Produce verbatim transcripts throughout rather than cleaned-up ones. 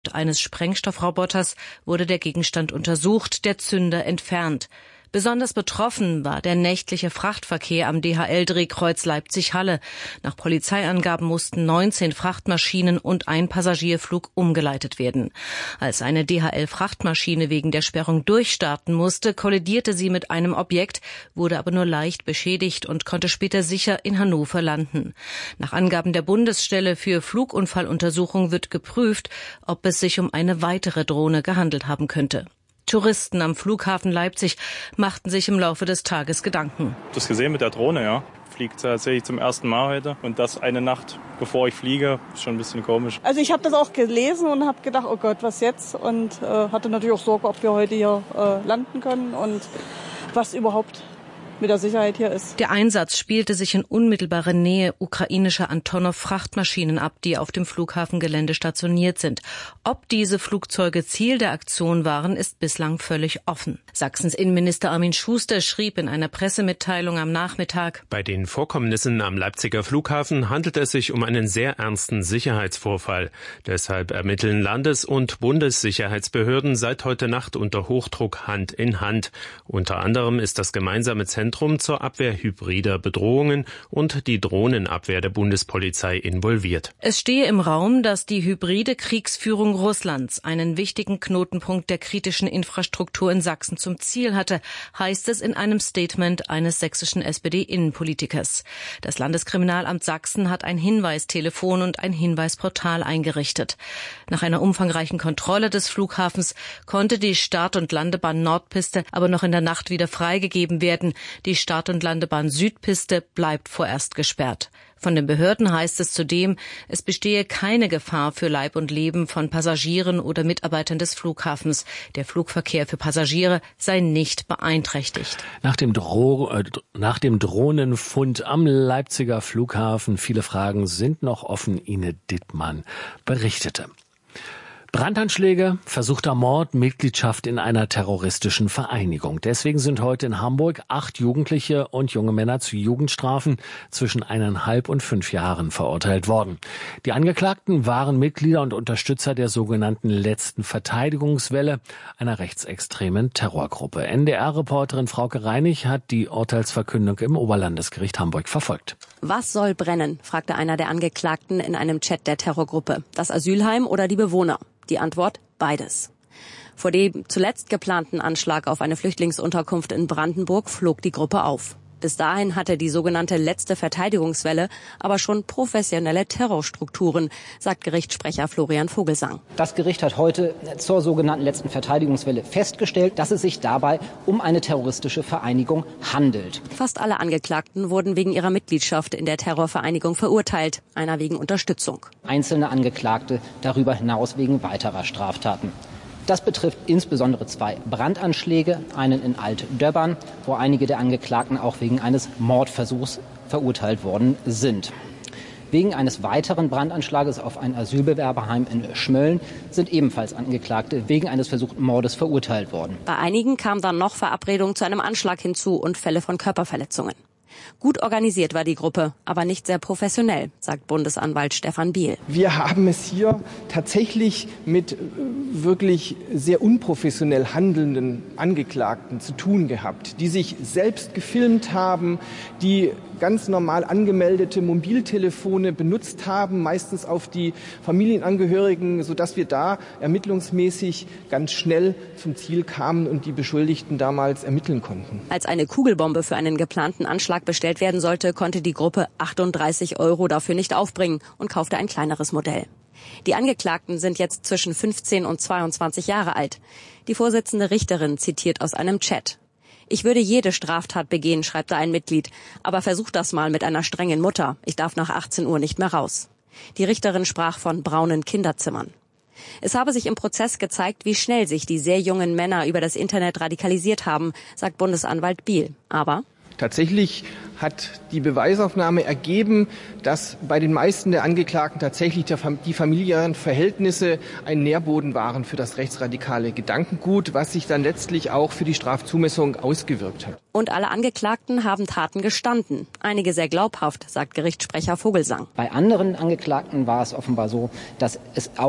eines Sprengstoffroboters wurde der Gegenstand untersucht, der Zünder entfernt. Besonders betroffen war der nächtliche Frachtverkehr am D H L-Drehkreuz Leipzig-Halle. Nach Polizeiangaben mussten neunzehn Frachtmaschinen und ein Passagierflug umgeleitet werden. Als eine D H L-Frachtmaschine wegen der Sperrung durchstarten musste, kollidierte sie mit einem Objekt, wurde aber nur leicht beschädigt und konnte später sicher in Hannover landen. Nach Angaben der Bundesstelle für Flugunfalluntersuchung wird geprüft, ob es sich um eine weitere Drohne gehandelt haben könnte. Touristen am Flughafen Leipzig machten sich im Laufe des Tages Gedanken. Das gesehen mit der Drohne, ja. Fliegt tatsächlich zum ersten Mal heute. Und das eine Nacht, bevor ich fliege, ist schon ein bisschen komisch. Also ich habe das auch gelesen und habe gedacht, oh Gott, was jetzt? Und äh, hatte natürlich auch Sorge, ob wir heute hier äh, landen können und was überhaupt mit der Sicherheit hier ist. Der Einsatz spielte sich in unmittelbarer Nähe ukrainischer Antonov-Frachtmaschinen ab, die auf dem Flughafengelände stationiert sind. Ob diese Flugzeuge Ziel der Aktion waren, ist bislang völlig offen. Sachsens Innenminister Armin Schuster schrieb in einer Pressemitteilung am Nachmittag: Bei den Vorkommnissen am Leipziger Flughafen handelt es sich um einen sehr ernsten Sicherheitsvorfall. Deshalb ermitteln Landes- und Bundessicherheitsbehörden seit heute Nacht unter Hochdruck Hand in Hand. Unter anderem ist das gemeinsame Zentrum zur Abwehr hybrider Bedrohungen und die Drohnenabwehr der Bundespolizei involviert. Es stehe im Raum, dass die hybride Kriegsführung Russlands einen wichtigen Knotenpunkt der kritischen Infrastruktur in Sachsen zum Ziel hatte, heißt es in einem Statement eines sächsischen S P D-Innenpolitikers. Das Landeskriminalamt Sachsen hat ein Hinweistelefon und ein Hinweisportal eingerichtet. Nach einer umfangreichen Kontrolle des Flughafens konnte die Start- und Landebahn Nordpiste aber noch in der Nacht wieder freigegeben werden. Die Start- und Landebahn Südpiste bleibt vorerst gesperrt. Von den Behörden heißt es zudem, es bestehe keine Gefahr für Leib und Leben von Passagieren oder Mitarbeitern des Flughafens. Der Flugverkehr für Passagiere sei nicht beeinträchtigt. Nach dem, Dro- äh, nach dem Drohnenfund am Leipziger Flughafen, viele Fragen sind noch offen. Ine Dittmann berichtete. Brandanschläge, versuchter Mord, Mitgliedschaft in einer terroristischen Vereinigung. Deswegen sind heute in Hamburg acht Jugendliche und junge Männer zu Jugendstrafen zwischen eineinhalb und fünf Jahren verurteilt worden. Die Angeklagten waren Mitglieder und Unterstützer der sogenannten letzten Verteidigungswelle, einer rechtsextremen Terrorgruppe. N D R-Reporterin Frauke Reinig hat die Urteilsverkündung im Oberlandesgericht Hamburg verfolgt. Was soll brennen, fragte einer der Angeklagten in einem Chat der Terrorgruppe. Das Asylheim oder die Bewohner? Die Antwort: beides. Vor dem zuletzt geplanten Anschlag auf eine Flüchtlingsunterkunft in Brandenburg flog die Gruppe auf. Bis dahin hatte die sogenannte letzte Verteidigungswelle aber schon professionelle Terrorstrukturen, sagt Gerichtssprecher Florian Vogelsang. Das Gericht hat heute zur sogenannten letzten Verteidigungswelle festgestellt, dass es sich dabei um eine terroristische Vereinigung handelt. Fast alle Angeklagten wurden wegen ihrer Mitgliedschaft in der Terrorvereinigung verurteilt, einer wegen Unterstützung. Einzelne Angeklagte darüber hinaus wegen weiterer Straftaten. Das betrifft insbesondere zwei Brandanschläge, einen in Alt-Döbbern, wo einige der Angeklagten auch wegen eines Mordversuchs verurteilt worden sind. Wegen eines weiteren Brandanschlages auf ein Asylbewerberheim in Schmölln sind ebenfalls Angeklagte wegen eines versuchten Mordes verurteilt worden. Bei einigen kam dann noch Verabredung zu einem Anschlag hinzu und Fälle von Körperverletzungen. Gut organisiert war die Gruppe, aber nicht sehr professionell, sagt Bundesanwalt Stefan Biel. Wir haben es hier tatsächlich mit wirklich sehr unprofessionell handelnden Angeklagten zu tun gehabt, die sich selbst gefilmt haben, die ganz normal angemeldete Mobiltelefone benutzt haben, meistens auf die Familienangehörigen, sodass wir da ermittlungsmäßig ganz schnell zum Ziel kamen und die Beschuldigten damals ermitteln konnten. Als eine Kugelbombe für einen geplanten Anschlag bestellt werden sollte, konnte die Gruppe achtunddreißig Euro dafür nicht aufbringen und kaufte ein kleineres Modell. Die Angeklagten sind jetzt zwischen fünfzehn und zweiundzwanzig Jahre alt. Die Vorsitzende Richterin zitiert aus einem Chat: Ich würde jede Straftat begehen, schreibt da ein Mitglied. Aber versuch das mal mit einer strengen Mutter. Ich darf nach achtzehn Uhr nicht mehr raus. Die Richterin sprach von braunen Kinderzimmern. Es habe sich im Prozess gezeigt, wie schnell sich die sehr jungen Männer über das Internet radikalisiert haben, sagt Bundesanwalt Biel. Aber tatsächlich hat die Beweisaufnahme ergeben, dass bei den meisten der Angeklagten tatsächlich die familiären Verhältnisse ein Nährboden waren für das rechtsradikale Gedankengut, was sich dann letztlich auch für die Strafzumessung ausgewirkt hat. Und alle Angeklagten haben Taten gestanden. Einige sehr glaubhaft, sagt Gerichtssprecher Vogelsang. Bei anderen Angeklagten war es offenbar so, dass es auch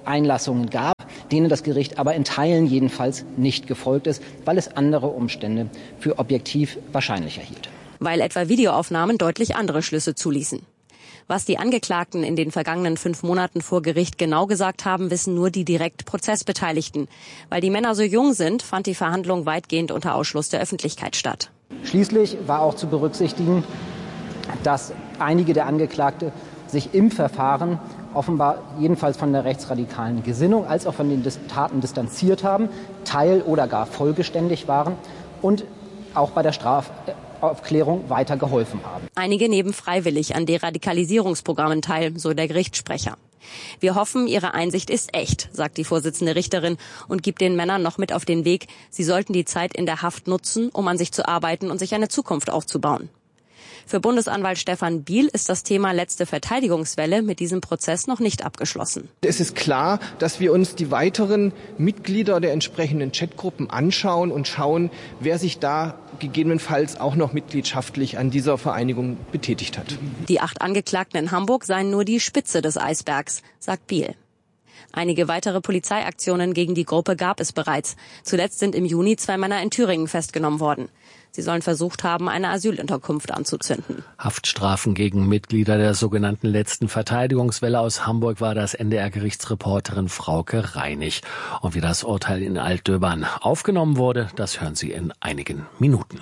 Einlassungen gab, denen das Gericht aber in Teilen jedenfalls nicht gefolgt ist, weil es andere Umstände für objektiv wahrscheinlicher hielt. Weil etwa Videoaufnahmen deutlich andere Schlüsse zuließen. Was die Angeklagten in den vergangenen fünf Monaten vor Gericht genau gesagt haben, wissen nur die direkt Prozessbeteiligten. Weil die Männer so jung sind, fand die Verhandlung weitgehend unter Ausschluss der Öffentlichkeit statt. Schließlich war auch zu berücksichtigen, dass einige der Angeklagte sich im Verfahren offenbar jedenfalls von der rechtsradikalen Gesinnung als auch von den Taten distanziert haben, teil- oder gar vollgeständig waren und auch bei der Strafaufklärung weiter geholfen haben. Einige nehmen freiwillig an Deradikalisierungsprogrammen teil, so der Gerichtssprecher. Wir hoffen, ihre Einsicht ist echt, sagt die Vorsitzende Richterin und gibt den Männern noch mit auf den Weg, sie sollten die Zeit in der Haft nutzen, um an sich zu arbeiten und sich eine Zukunft aufzubauen. Für Bundesanwalt Stefan Biel ist das Thema letzte Verteidigungswelle mit diesem Prozess noch nicht abgeschlossen. Es ist klar, dass wir uns die weiteren Mitglieder der entsprechenden Chatgruppen anschauen und schauen, wer sich da gegebenenfalls auch noch mitgliedschaftlich an dieser Vereinigung betätigt hat. Die acht Angeklagten in Hamburg seien nur die Spitze des Eisbergs, sagt Biel. Einige weitere Polizeiaktionen gegen die Gruppe gab es bereits. Zuletzt sind im Juni zwei Männer in Thüringen festgenommen worden. Sie sollen versucht haben, eine Asylunterkunft anzuzünden. Haftstrafen gegen Mitglieder der sogenannten letzten Verteidigungswelle aus Hamburg war das N D R-Gerichtsreporterin Frauke Reinig. Und wie das Urteil in Altdöbern aufgenommen wurde, das hören Sie in einigen Minuten.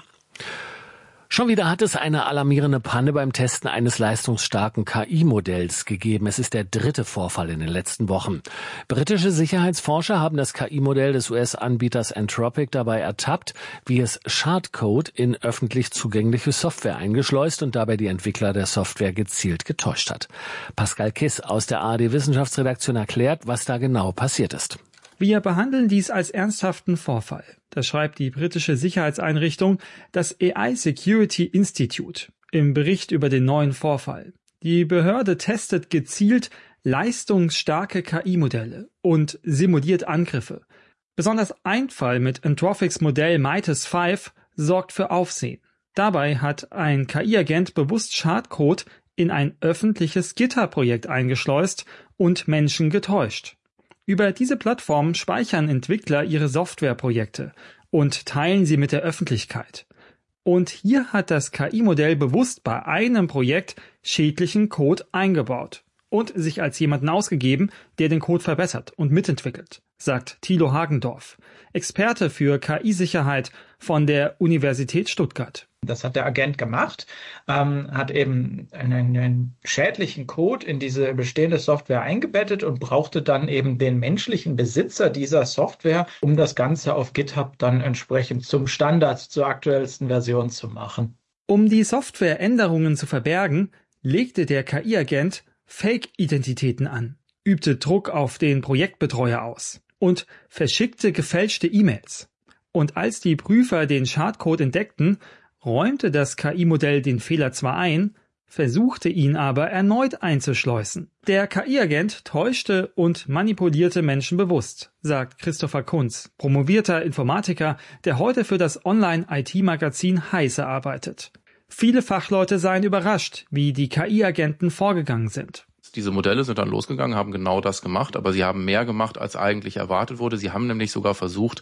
Schon wieder hat es eine alarmierende Panne beim Testen eines leistungsstarken K I-Modells gegeben. Es ist der dritte Vorfall in den letzten Wochen. Britische Sicherheitsforscher haben das K I-Modell des U S-Anbieters Anthropic dabei ertappt, wie es Schadcode in öffentlich zugängliche Software eingeschleust und dabei die Entwickler der Software gezielt getäuscht hat. Pascal Kiss aus der A R D-Wissenschaftsredaktion erklärt, was da genau passiert ist. Wir behandeln dies als ernsthaften Vorfall. Das schreibt die britische Sicherheitseinrichtung, das A I Security Institute, im Bericht über den neuen Vorfall. Die Behörde testet gezielt leistungsstarke K I-Modelle und simuliert Angriffe. Besonders ein Fall mit Anthropics Modell Midas fünf sorgt für Aufsehen. Dabei hat ein K I-Agent bewusst Schadcode in ein öffentliches GitHub-Projekt eingeschleust und Menschen getäuscht. Über diese Plattform speichern Entwickler ihre Softwareprojekte und teilen sie mit der Öffentlichkeit. Und hier hat das K I-Modell bewusst bei einem Projekt schädlichen Code eingebaut und sich als jemanden ausgegeben, der den Code verbessert und mitentwickelt, sagt Thilo Hagendorf, Experte für K I-Sicherheit von der Universität Stuttgart. Das hat der Agent gemacht, ähm, hat eben einen, einen schädlichen Code in diese bestehende Software eingebettet und brauchte dann eben den menschlichen Besitzer dieser Software, um das Ganze auf GitHub dann entsprechend zum Standard, zur aktuellsten Version zu machen. Um die Softwareänderungen zu verbergen, legte der K I-Agent Fake-Identitäten an, übte Druck auf den Projektbetreuer aus und verschickte gefälschte E-Mails. Und als die Prüfer den Schadcode entdeckten, räumte das K I-Modell den Fehler zwar ein, versuchte ihn aber erneut einzuschleusen. Der K I-Agent täuschte und manipulierte Menschen bewusst, sagt Christopher Kunz, promovierter Informatiker, der heute für das Online-I T-Magazin Heise arbeitet. Viele Fachleute seien überrascht, wie die K I-Agenten vorgegangen sind. Diese Modelle sind dann losgegangen, haben genau das gemacht, aber sie haben mehr gemacht, als eigentlich erwartet wurde. Sie haben nämlich sogar versucht,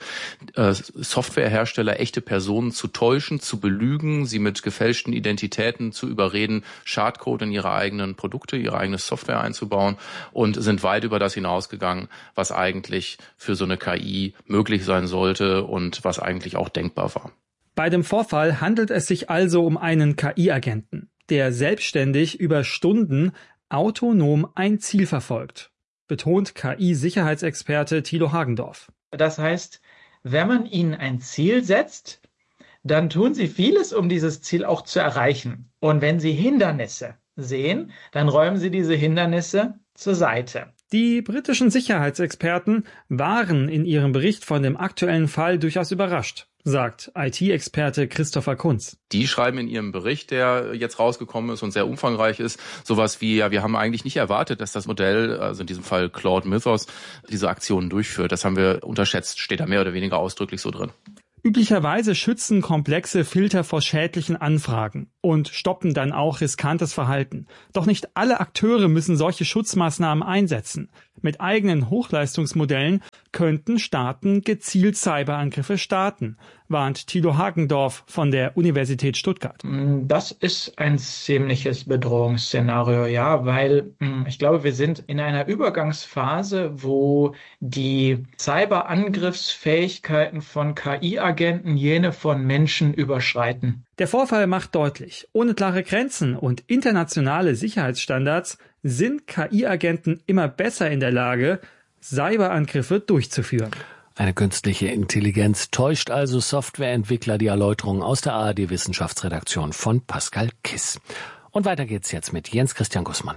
Softwarehersteller, echte Personen zu täuschen, zu belügen, sie mit gefälschten Identitäten zu überreden, Schadcode in ihre eigenen Produkte, ihre eigene Software einzubauen und sind weit über das hinausgegangen, was eigentlich für so eine K I möglich sein sollte und was eigentlich auch denkbar war. Bei dem Vorfall handelt es sich also um einen K I-Agenten, der selbstständig über Stunden autonom ein Ziel verfolgt, betont K I-Sicherheitsexperte Thilo Hagendorf. Das heißt, wenn man ihnen ein Ziel setzt, dann tun sie vieles, um dieses Ziel auch zu erreichen. Und wenn sie Hindernisse sehen, dann räumen sie diese Hindernisse zur Seite. Die britischen Sicherheitsexperten waren in ihrem Bericht von dem aktuellen Fall durchaus überrascht, sagt I T-Experte Christopher Kunz. Die schreiben in ihrem Bericht, der jetzt rausgekommen ist und sehr umfangreich ist, sowas wie, ja, wir haben eigentlich nicht erwartet, dass das Modell, also in diesem Fall Claude Mythos, diese Aktionen durchführt. Das haben wir unterschätzt, steht da mehr oder weniger ausdrücklich so drin. Üblicherweise schützen komplexe Filter vor schädlichen Anfragen und stoppen dann auch riskantes Verhalten. Doch nicht alle Akteure müssen solche Schutzmaßnahmen einsetzen. Mit eigenen Hochleistungsmodellen könnten Staaten gezielt Cyberangriffe starten, warnt Thilo Hagendorf von der Universität Stuttgart. Das ist ein ziemliches Bedrohungsszenario, ja, weil ich glaube, wir sind in einer Übergangsphase, wo die Cyberangriffsfähigkeiten von K I-Agenten jene von Menschen überschreiten. Der Vorfall macht deutlich, ohne klare Grenzen und internationale Sicherheitsstandards sind K I-Agenten immer besser in der Lage, Cyberangriffe durchzuführen. Eine künstliche Intelligenz täuscht also Softwareentwickler. Die Erläuterung aus der A R D-Wissenschaftsredaktion von Pascal Kiss. Und weiter geht's jetzt mit Jens Christian Gussmann.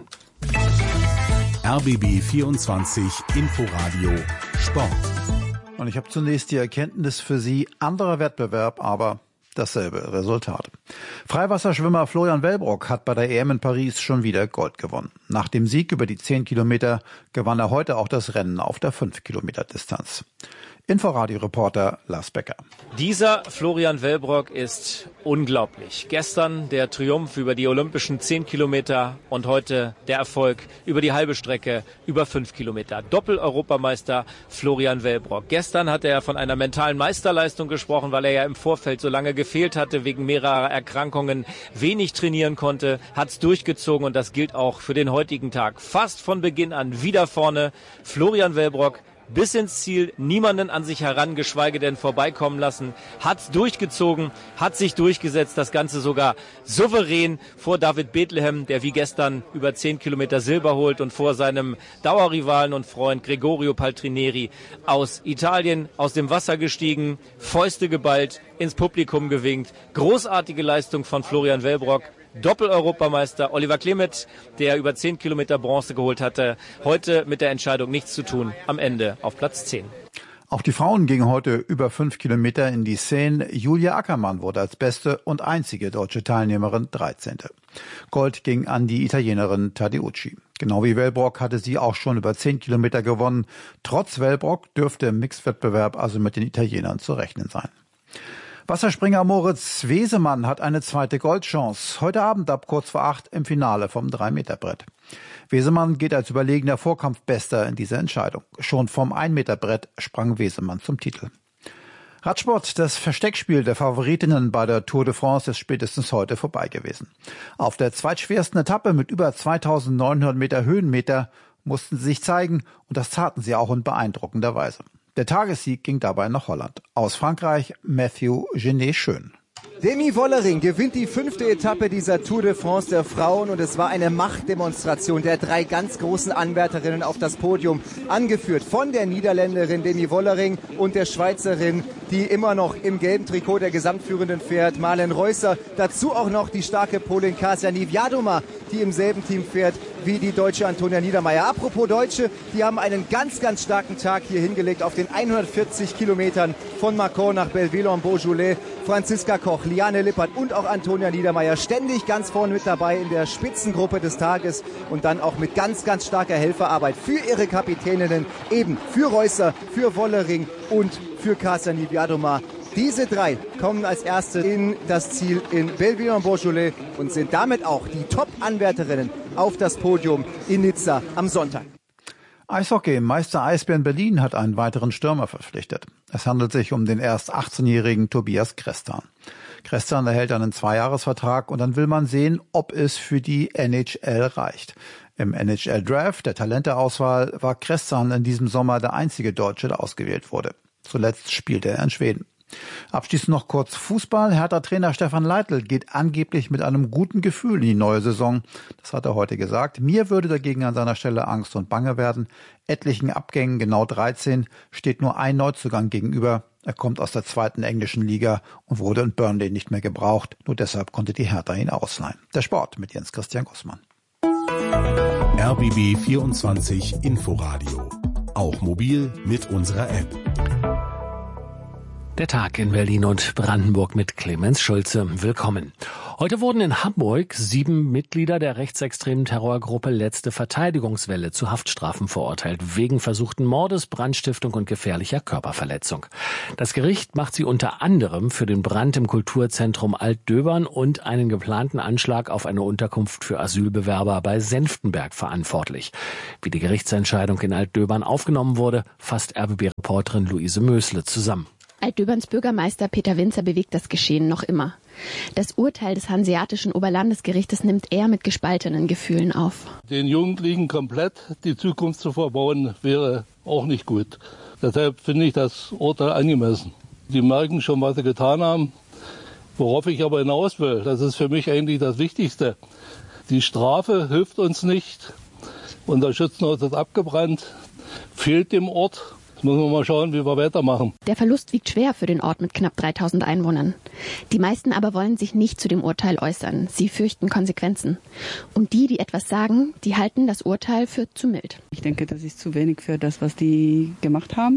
R B B vierundzwanzig Inforadio Sport. Und ich habe zunächst die Erkenntnis für Sie, anderer Wettbewerb, aber dasselbe Resultat. Freiwasserschwimmer Florian Wellbrock hat bei der E M in Paris schon wieder Gold gewonnen. Nach dem Sieg über die zehn Kilometer gewann er heute auch das Rennen auf der fünf Kilometer Distanz. Inforadio-Reporter Lars Becker. Dieser Florian Wellbrock ist unglaublich. Gestern der Triumph über die olympischen zehn Kilometer und heute der Erfolg über die halbe Strecke, über fünf Kilometer. Doppel-Europameister Florian Wellbrock. Gestern hat er von einer mentalen Meisterleistung gesprochen, weil er ja im Vorfeld so lange gefehlt hatte, wegen mehrerer Erkrankungen, wenig trainieren konnte, hat es durchgezogen und das gilt auch für den heutigen Tag. Fast von Beginn an wieder vorne Florian Wellbrock. Bis ins Ziel, niemanden an sich heran, geschweige denn vorbeikommen lassen, hat's durchgezogen, hat sich durchgesetzt, das Ganze sogar souverän vor David Bethlehem, der wie gestern über zehn Kilometer Silber holt und vor seinem Dauerrivalen und Freund Gregorio Paltrineri aus Italien aus dem Wasser gestiegen, Fäuste geballt, ins Publikum gewinkt. Großartige Leistung von Florian Wellbrock. Doppel-Europameister Oliver Klemet, der über zehn Kilometer Bronze geholt hatte, heute mit der Entscheidung nichts zu tun, am Ende auf Platz zehn. Auch die Frauen gingen heute über fünf Kilometer in die Seine. Julia Ackermann wurde als beste und einzige deutsche Teilnehmerin dreizehnte Gold ging an die Italienerin Tadeucci. Genau wie Wellbrock hatte sie auch schon über zehn Kilometer gewonnen. Trotz Wellbrock dürfte im Mixwettbewerb also mit den Italienern zu rechnen sein. Wasserspringer Moritz Wesemann hat eine zweite Goldchance. Heute Abend ab kurz vor acht im Finale vom drei Meter Brett. Wesemann geht als überlegener Vorkampfbester in diese Entscheidung. Schon vom ein Meter Brett sprang Wesemann zum Titel. Radsport, das Versteckspiel der Favoritinnen bei der Tour de France ist spätestens heute vorbei gewesen. Auf der zweitschwersten Etappe mit über zweitausendneunhundert Meter Höhenmeter mussten sie sich zeigen und das taten sie auch in beeindruckender Weise. Der Tagessieg ging dabei nach Holland. Aus Frankreich Mathieu Genet-Schön. Demi Vollering gewinnt die fünfte Etappe dieser Tour de France der Frauen und es war eine Machtdemonstration der drei ganz großen Anwärterinnen auf das Podium, angeführt von der Niederländerin Demi Vollering und der Schweizerin, die immer noch im gelben Trikot der Gesamtführenden fährt, Marlen Reusser. Dazu auch noch die starke Polin Kasia Niewiadoma, die im selben Team fährt wie die deutsche Antonia Niedermeier. Apropos Deutsche, die haben einen ganz, ganz starken Tag hier hingelegt auf den hundertvierzig Kilometern von Mâcon nach Belleville-en-Beaujolais. Franziska Koch, Liane Lippert und auch Antonia Niedermeier ständig ganz vorne mit dabei in der Spitzengruppe des Tages und dann auch mit ganz, ganz starker Helferarbeit für ihre Kapitäninnen, eben für Reusser, für Wollering und für Kasia Niewiadoma. Diese drei kommen als Erste in das Ziel in Belleville-en-Beaujolais und sind damit auch die Top-Anwärterinnen auf das Podium in Nizza am Sonntag. Eishockey. Meister Eisbären Berlin hat einen weiteren Stürmer verpflichtet. Es handelt sich um den erst achtzehnjährigen Tobias Krestan. Krestan erhält einen Zweijahresvertrag und dann will man sehen, ob es für die N H L reicht. Im N H L-Draft, der Talenteauswahl, war Krestan in diesem Sommer der einzige Deutsche, der ausgewählt wurde. Zuletzt spielte er in Schweden. Abschließend noch kurz Fußball. Hertha-Trainer Stefan Leitl geht angeblich mit einem guten Gefühl in die neue Saison. Das hat er heute gesagt. Mir würde dagegen an seiner Stelle Angst und Bange werden. Etlichen Abgängen, genau dreizehn, steht nur ein Neuzugang gegenüber. Er kommt aus der zweiten englischen Liga und wurde in Burnley nicht mehr gebraucht. Nur deshalb konnte die Hertha ihn ausleihen. Der Sport mit Jens Christian Gussmann. R B B vierundzwanzig Inforadio. Auch mobil mit unserer App. Der Tag in Berlin und Brandenburg mit Clemens Schulze. Willkommen. Heute wurden in Hamburg sieben Mitglieder der rechtsextremen Terrorgruppe Letzte Verteidigungswelle zu Haftstrafen verurteilt, wegen versuchten Mordes, Brandstiftung und gefährlicher Körperverletzung. Das Gericht macht sie unter anderem für den Brand im Kulturzentrum Altdöbern und einen geplanten Anschlag auf eine Unterkunft für Asylbewerber bei Senftenberg verantwortlich. Wie die Gerichtsentscheidung in Altdöbern aufgenommen wurde, fasst R B B-Reporterin Luise Mösle zusammen. Altdöberns Bürgermeister Peter Winzer bewegt das Geschehen noch immer. Das Urteil des Hanseatischen Oberlandesgerichtes nimmt er mit gespaltenen Gefühlen auf. Den Jugendlichen komplett die Zukunft zu verbauen, wäre auch nicht gut. Deshalb finde ich das Urteil angemessen. Die merken schon, was sie getan haben. Worauf ich aber hinaus will, das ist für mich eigentlich das Wichtigste. Die Strafe hilft uns nicht. Unser Schützenhaus ist abgebrannt, fehlt dem Ort. Müssen wir mal schauen, wie wir weitermachen. Der Verlust wiegt schwer für den Ort mit knapp dreitausend Einwohnern. Die meisten aber wollen sich nicht zu dem Urteil äußern. Sie fürchten Konsequenzen. Und die, die etwas sagen, die halten das Urteil für zu mild. Ich denke, das ist zu wenig für das, was die gemacht haben.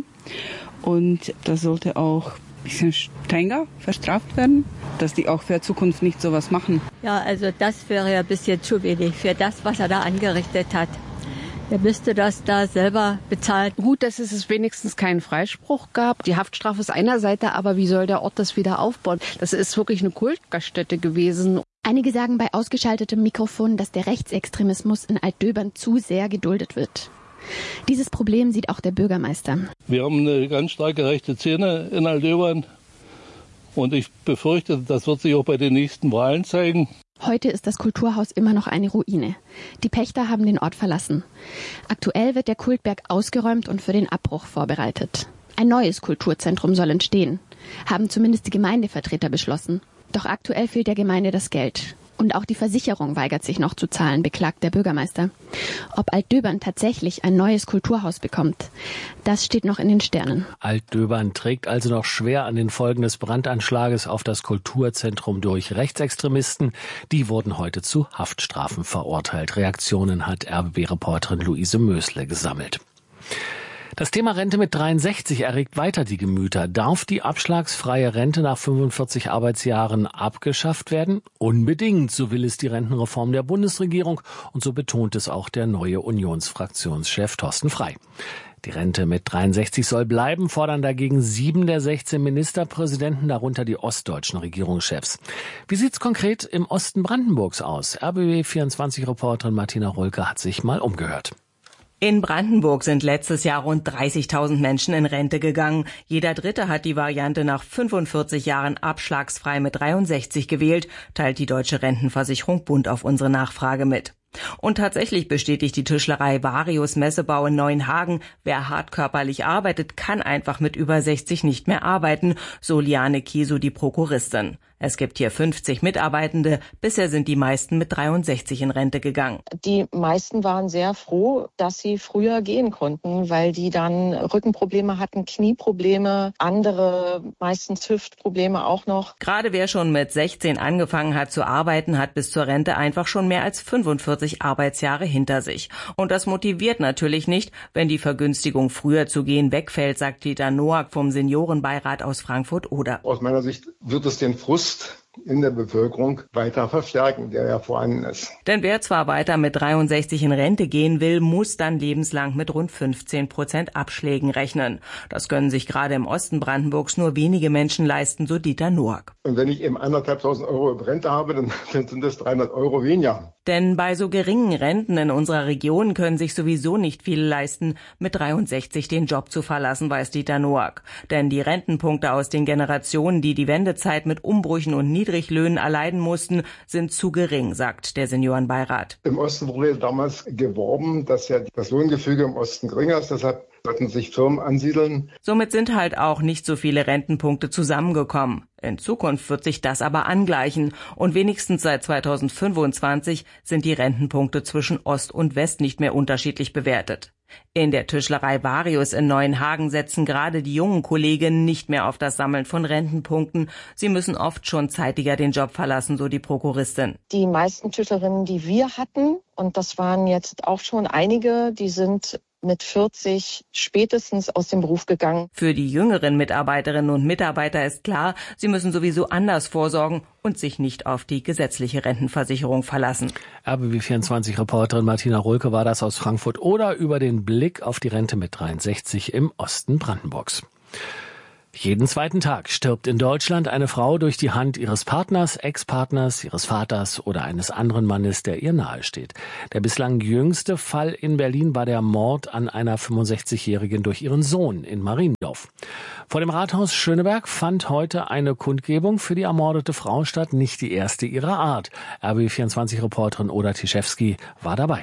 Und das sollte auch ein bisschen strenger verstraft werden, dass die auch für Zukunft nicht sowas machen. Ja, also das wäre ja ein bisschen zu wenig für das, was er da angerichtet hat. Er müsste das da selber bezahlen. Gut, dass es wenigstens keinen Freispruch gab. Die Haftstrafe ist einer Seite, aber wie soll der Ort das wieder aufbauen? Das ist wirklich eine Kultgaststätte gewesen. Einige sagen bei ausgeschaltetem Mikrofon, dass der Rechtsextremismus in Altdöbern zu sehr geduldet wird. Dieses Problem sieht auch der Bürgermeister. Wir haben eine ganz starke rechte Szene in Altdöbern und ich befürchte, das wird sich auch bei den nächsten Wahlen zeigen. Heute ist das Kulturhaus immer noch eine Ruine. Die Pächter haben den Ort verlassen. Aktuell wird der Kultberg ausgeräumt und für den Abbruch vorbereitet. Ein neues Kulturzentrum soll entstehen, haben zumindest die Gemeindevertreter beschlossen. Doch aktuell fehlt der Gemeinde das Geld. Und auch die Versicherung weigert sich noch zu zahlen, beklagt der Bürgermeister. Ob Altdöbern tatsächlich ein neues Kulturhaus bekommt, das steht noch in den Sternen. Altdöbern trägt also noch schwer an den Folgen des Brandanschlages auf das Kulturzentrum durch Rechtsextremisten. Die wurden heute zu Haftstrafen verurteilt. Reaktionen hat R B B-Reporterin Luise Mösle gesammelt. Das Thema Rente mit dreiundsechzig erregt weiter die Gemüter. Darf die abschlagsfreie Rente nach fünfundvierzig Arbeitsjahren abgeschafft werden? Unbedingt, so will es die Rentenreform der Bundesregierung und so betont es auch der neue Unionsfraktionschef Thorsten Frey. Die Rente mit dreiundsechzig soll bleiben, fordern dagegen sieben der sechzehn Ministerpräsidenten, darunter die ostdeutschen Regierungschefs. Wie sieht's konkret im Osten Brandenburgs aus? R B B vierundzwanzig-Reporterin Martina Rolke hat sich mal umgehört. In Brandenburg sind letztes Jahr rund dreißigtausend Menschen in Rente gegangen. Jeder Dritte hat die Variante nach fünfundvierzig Jahren abschlagsfrei mit dreiundsechzig gewählt, teilt die Deutsche Rentenversicherung Bund auf unsere Nachfrage mit. Und tatsächlich bestätigt die Tischlerei Varius Messebau in Neuenhagen, wer hart körperlich arbeitet, kann einfach mit über sechzig nicht mehr arbeiten, so Liane Kieso, die Prokuristin. Es gibt hier fünfzig Mitarbeitende, bisher sind die meisten mit dreiundsechzig in Rente gegangen. Die meisten waren sehr froh, dass sie früher gehen konnten, weil die dann Rückenprobleme hatten, Knieprobleme, andere, meistens Hüftprobleme auch noch. Gerade wer schon mit sechzehn angefangen hat zu arbeiten, hat bis zur Rente einfach schon mehr als fünfundvierzig Arbeitsjahre hinter sich. Und das motiviert natürlich nicht, wenn die Vergünstigung früher zu gehen wegfällt, sagt Dieter Noack vom Seniorenbeirat aus Frankfurt-Oder. Aus meiner Sicht wird es den Frust in der Bevölkerung weiter verstärken, der ja vorhanden ist. Denn wer zwar weiter mit dreiundsechzig in Rente gehen will, muss dann lebenslang mit rund fünfzehn Prozent Abschlägen rechnen. Das können sich gerade im Osten Brandenburgs nur wenige Menschen leisten, so Dieter Noack. Und wenn ich eben anderthalbtausend Euro Rente habe, dann sind das dreihundert Euro weniger. Denn bei so geringen Renten in unserer Region können sich sowieso nicht viele leisten, mit dreiundsechzig den Job zu verlassen, weiß Dieter Noack. Denn die Rentenpunkte aus den Generationen, die die Wendezeit mit Umbrüchen und Niedriglöhnen erleiden mussten, sind zu gering, sagt der Seniorenbeirat. Im Osten wurde damals geworben, dass ja das Lohngefüge im Osten geringer ist, deshalb sollten sich Firmen ansiedeln. Somit sind halt auch nicht so viele Rentenpunkte zusammengekommen. In Zukunft wird sich das aber angleichen und wenigstens seit zweitausendfünfundzwanzig sind die Rentenpunkte zwischen Ost und West nicht mehr unterschiedlich bewertet. In der Tischlerei Varius in Neuenhagen setzen gerade die jungen Kolleginnen nicht mehr auf das Sammeln von Rentenpunkten. Sie müssen oft schon zeitiger den Job verlassen, so die Prokuristin. Die meisten Tischlerinnen, die wir hatten, und das waren jetzt auch schon einige, die sind mit vierzig spätestens aus dem Beruf gegangen. Für die jüngeren Mitarbeiterinnen und Mitarbeiter ist klar, sie müssen sowieso anders vorsorgen und sich nicht auf die gesetzliche Rentenversicherung verlassen. R B B vierundzwanzig-Reporterin Martina Rulke war das aus Frankfurt oder über den Blick auf die Rente mit dreiundsechzig im Osten Brandenburgs. Jeden zweiten Tag stirbt in Deutschland eine Frau durch die Hand ihres Partners, Ex-Partners, ihres Vaters oder eines anderen Mannes, der ihr nahesteht. Der bislang jüngste Fall in Berlin war der Mord an einer fünfundsechzigjährigen durch ihren Sohn in Mariendorf. Vor dem Rathaus Schöneberg fand heute eine Kundgebung für die ermordete Frau statt, nicht die erste ihrer Art. R B B vierundzwanzig-Reporterin Oda Tischewski war dabei.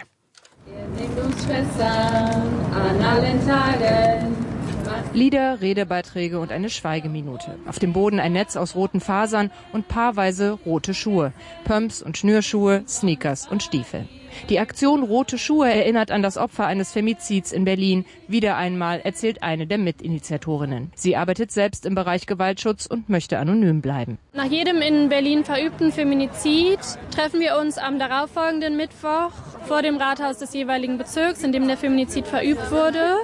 Wir nehmen uns Schwestern an allen Tagen. Lieder, Redebeiträge und eine Schweigeminute. Auf dem Boden ein Netz aus roten Fasern und paarweise rote Schuhe. Pumps und Schnürschuhe, Sneakers und Stiefel. Die Aktion Rote Schuhe erinnert an das Opfer eines Femizids in Berlin. Wieder einmal erzählt eine der Mitinitiatorinnen. Sie arbeitet selbst im Bereich Gewaltschutz und möchte anonym bleiben. Nach jedem in Berlin verübten Feminizid treffen wir uns am darauffolgenden Mittwoch vor dem Rathaus des jeweiligen Bezirks, in dem der Feminizid verübt wurde,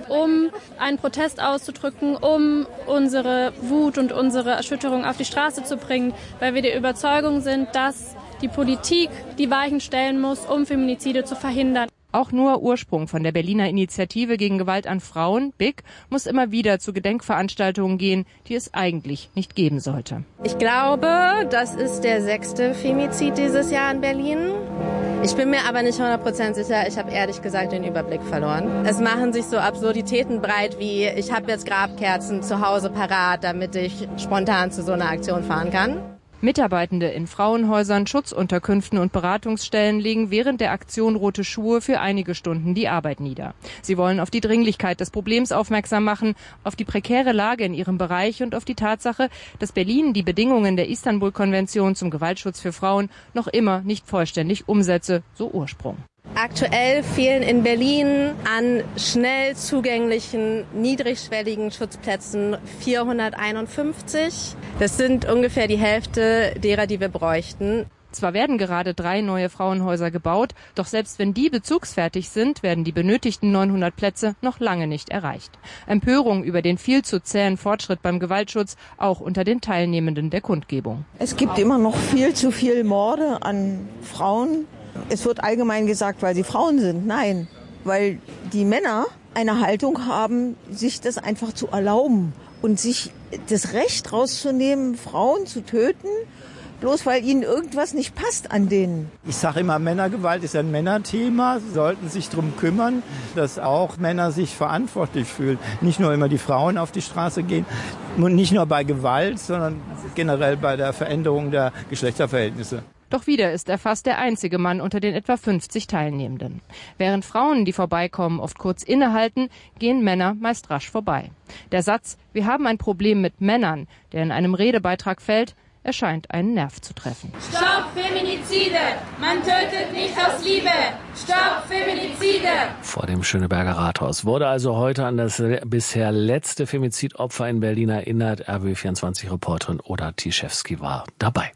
um einen Protest auszudrücken, um unsere Wut und unsere Erschütterung auf die Straße zu bringen, weil wir der Überzeugung sind, dass die Politik die Weichen stellen muss, um Feminizide zu verhindern. Auch Noah Ursprung von der Berliner Initiative gegen Gewalt an Frauen, B I G, muss immer wieder zu Gedenkveranstaltungen gehen, die es eigentlich nicht geben sollte. Ich glaube, das ist der sechste Femizid dieses Jahr in Berlin. Ich bin mir aber nicht hundert Prozent sicher. Ich habe ehrlich gesagt den Überblick verloren. Es machen sich so Absurditäten breit wie, ich habe jetzt Grabkerzen zu Hause parat, damit ich spontan zu so einer Aktion fahren kann. Mitarbeitende in Frauenhäusern, Schutzunterkünften und Beratungsstellen legen während der Aktion Rote Schuhe für einige Stunden die Arbeit nieder. Sie wollen auf die Dringlichkeit des Problems aufmerksam machen, auf die prekäre Lage in ihrem Bereich und auf die Tatsache, dass Berlin die Bedingungen der Istanbul-Konvention zum Gewaltschutz für Frauen noch immer nicht vollständig umsetze, so Ursprung. Aktuell fehlen in Berlin an schnell zugänglichen, niedrigschwelligen Schutzplätzen vierhunderteinundfünfzig. Das sind ungefähr die Hälfte derer, die wir bräuchten. Zwar werden gerade drei neue Frauenhäuser gebaut, doch selbst wenn die bezugsfertig sind, werden die benötigten neunhundert Plätze noch lange nicht erreicht. Empörung über den viel zu zähen Fortschritt beim Gewaltschutz auch unter den Teilnehmenden der Kundgebung. Es gibt immer noch viel zu viel Morde an Frauen. Es wird allgemein gesagt, weil sie Frauen sind. Nein, weil die Männer eine Haltung haben, sich das einfach zu erlauben und sich das Recht rauszunehmen, Frauen zu töten, bloß weil ihnen irgendwas nicht passt an denen. Ich sage immer, Männergewalt ist ein Männerthema. Sie sollten sich darum kümmern, dass auch Männer sich verantwortlich fühlen. Nicht nur immer die Frauen auf die Straße gehen und nicht nur bei Gewalt, sondern generell bei der Veränderung der Geschlechterverhältnisse. Doch wieder ist er fast der einzige Mann unter den etwa fünfzig Teilnehmenden. Während Frauen, die vorbeikommen, oft kurz innehalten, gehen Männer meist rasch vorbei. Der Satz, wir haben ein Problem mit Männern, der in einem Redebeitrag fällt, erscheint einen Nerv zu treffen. Stopp Feminizide! Man tötet nicht aus Liebe! Stopp Feminizide! Vor dem Schöneberger Rathaus wurde also heute an das bisher letzte Femizidopfer in Berlin erinnert. R B B vierundzwanzig-Reporterin Oda Tischewski war dabei.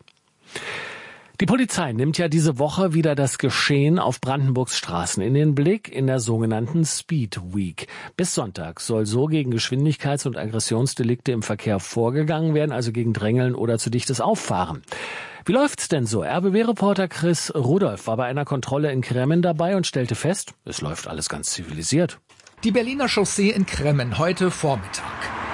Die Polizei nimmt ja diese Woche wieder das Geschehen auf Brandenburgs Straßen in den Blick in der sogenannten Speed Week. Bis Sonntag soll so gegen Geschwindigkeits- und Aggressionsdelikte im Verkehr vorgegangen werden, also gegen Drängeln oder zu dichtes Auffahren. Wie läuft's denn so? R B B-Reporter Chris Rudolph war bei einer Kontrolle in Kremmen dabei und stellte fest, es läuft alles ganz zivilisiert. Die Berliner Chaussee in Kremmen heute Vormittag.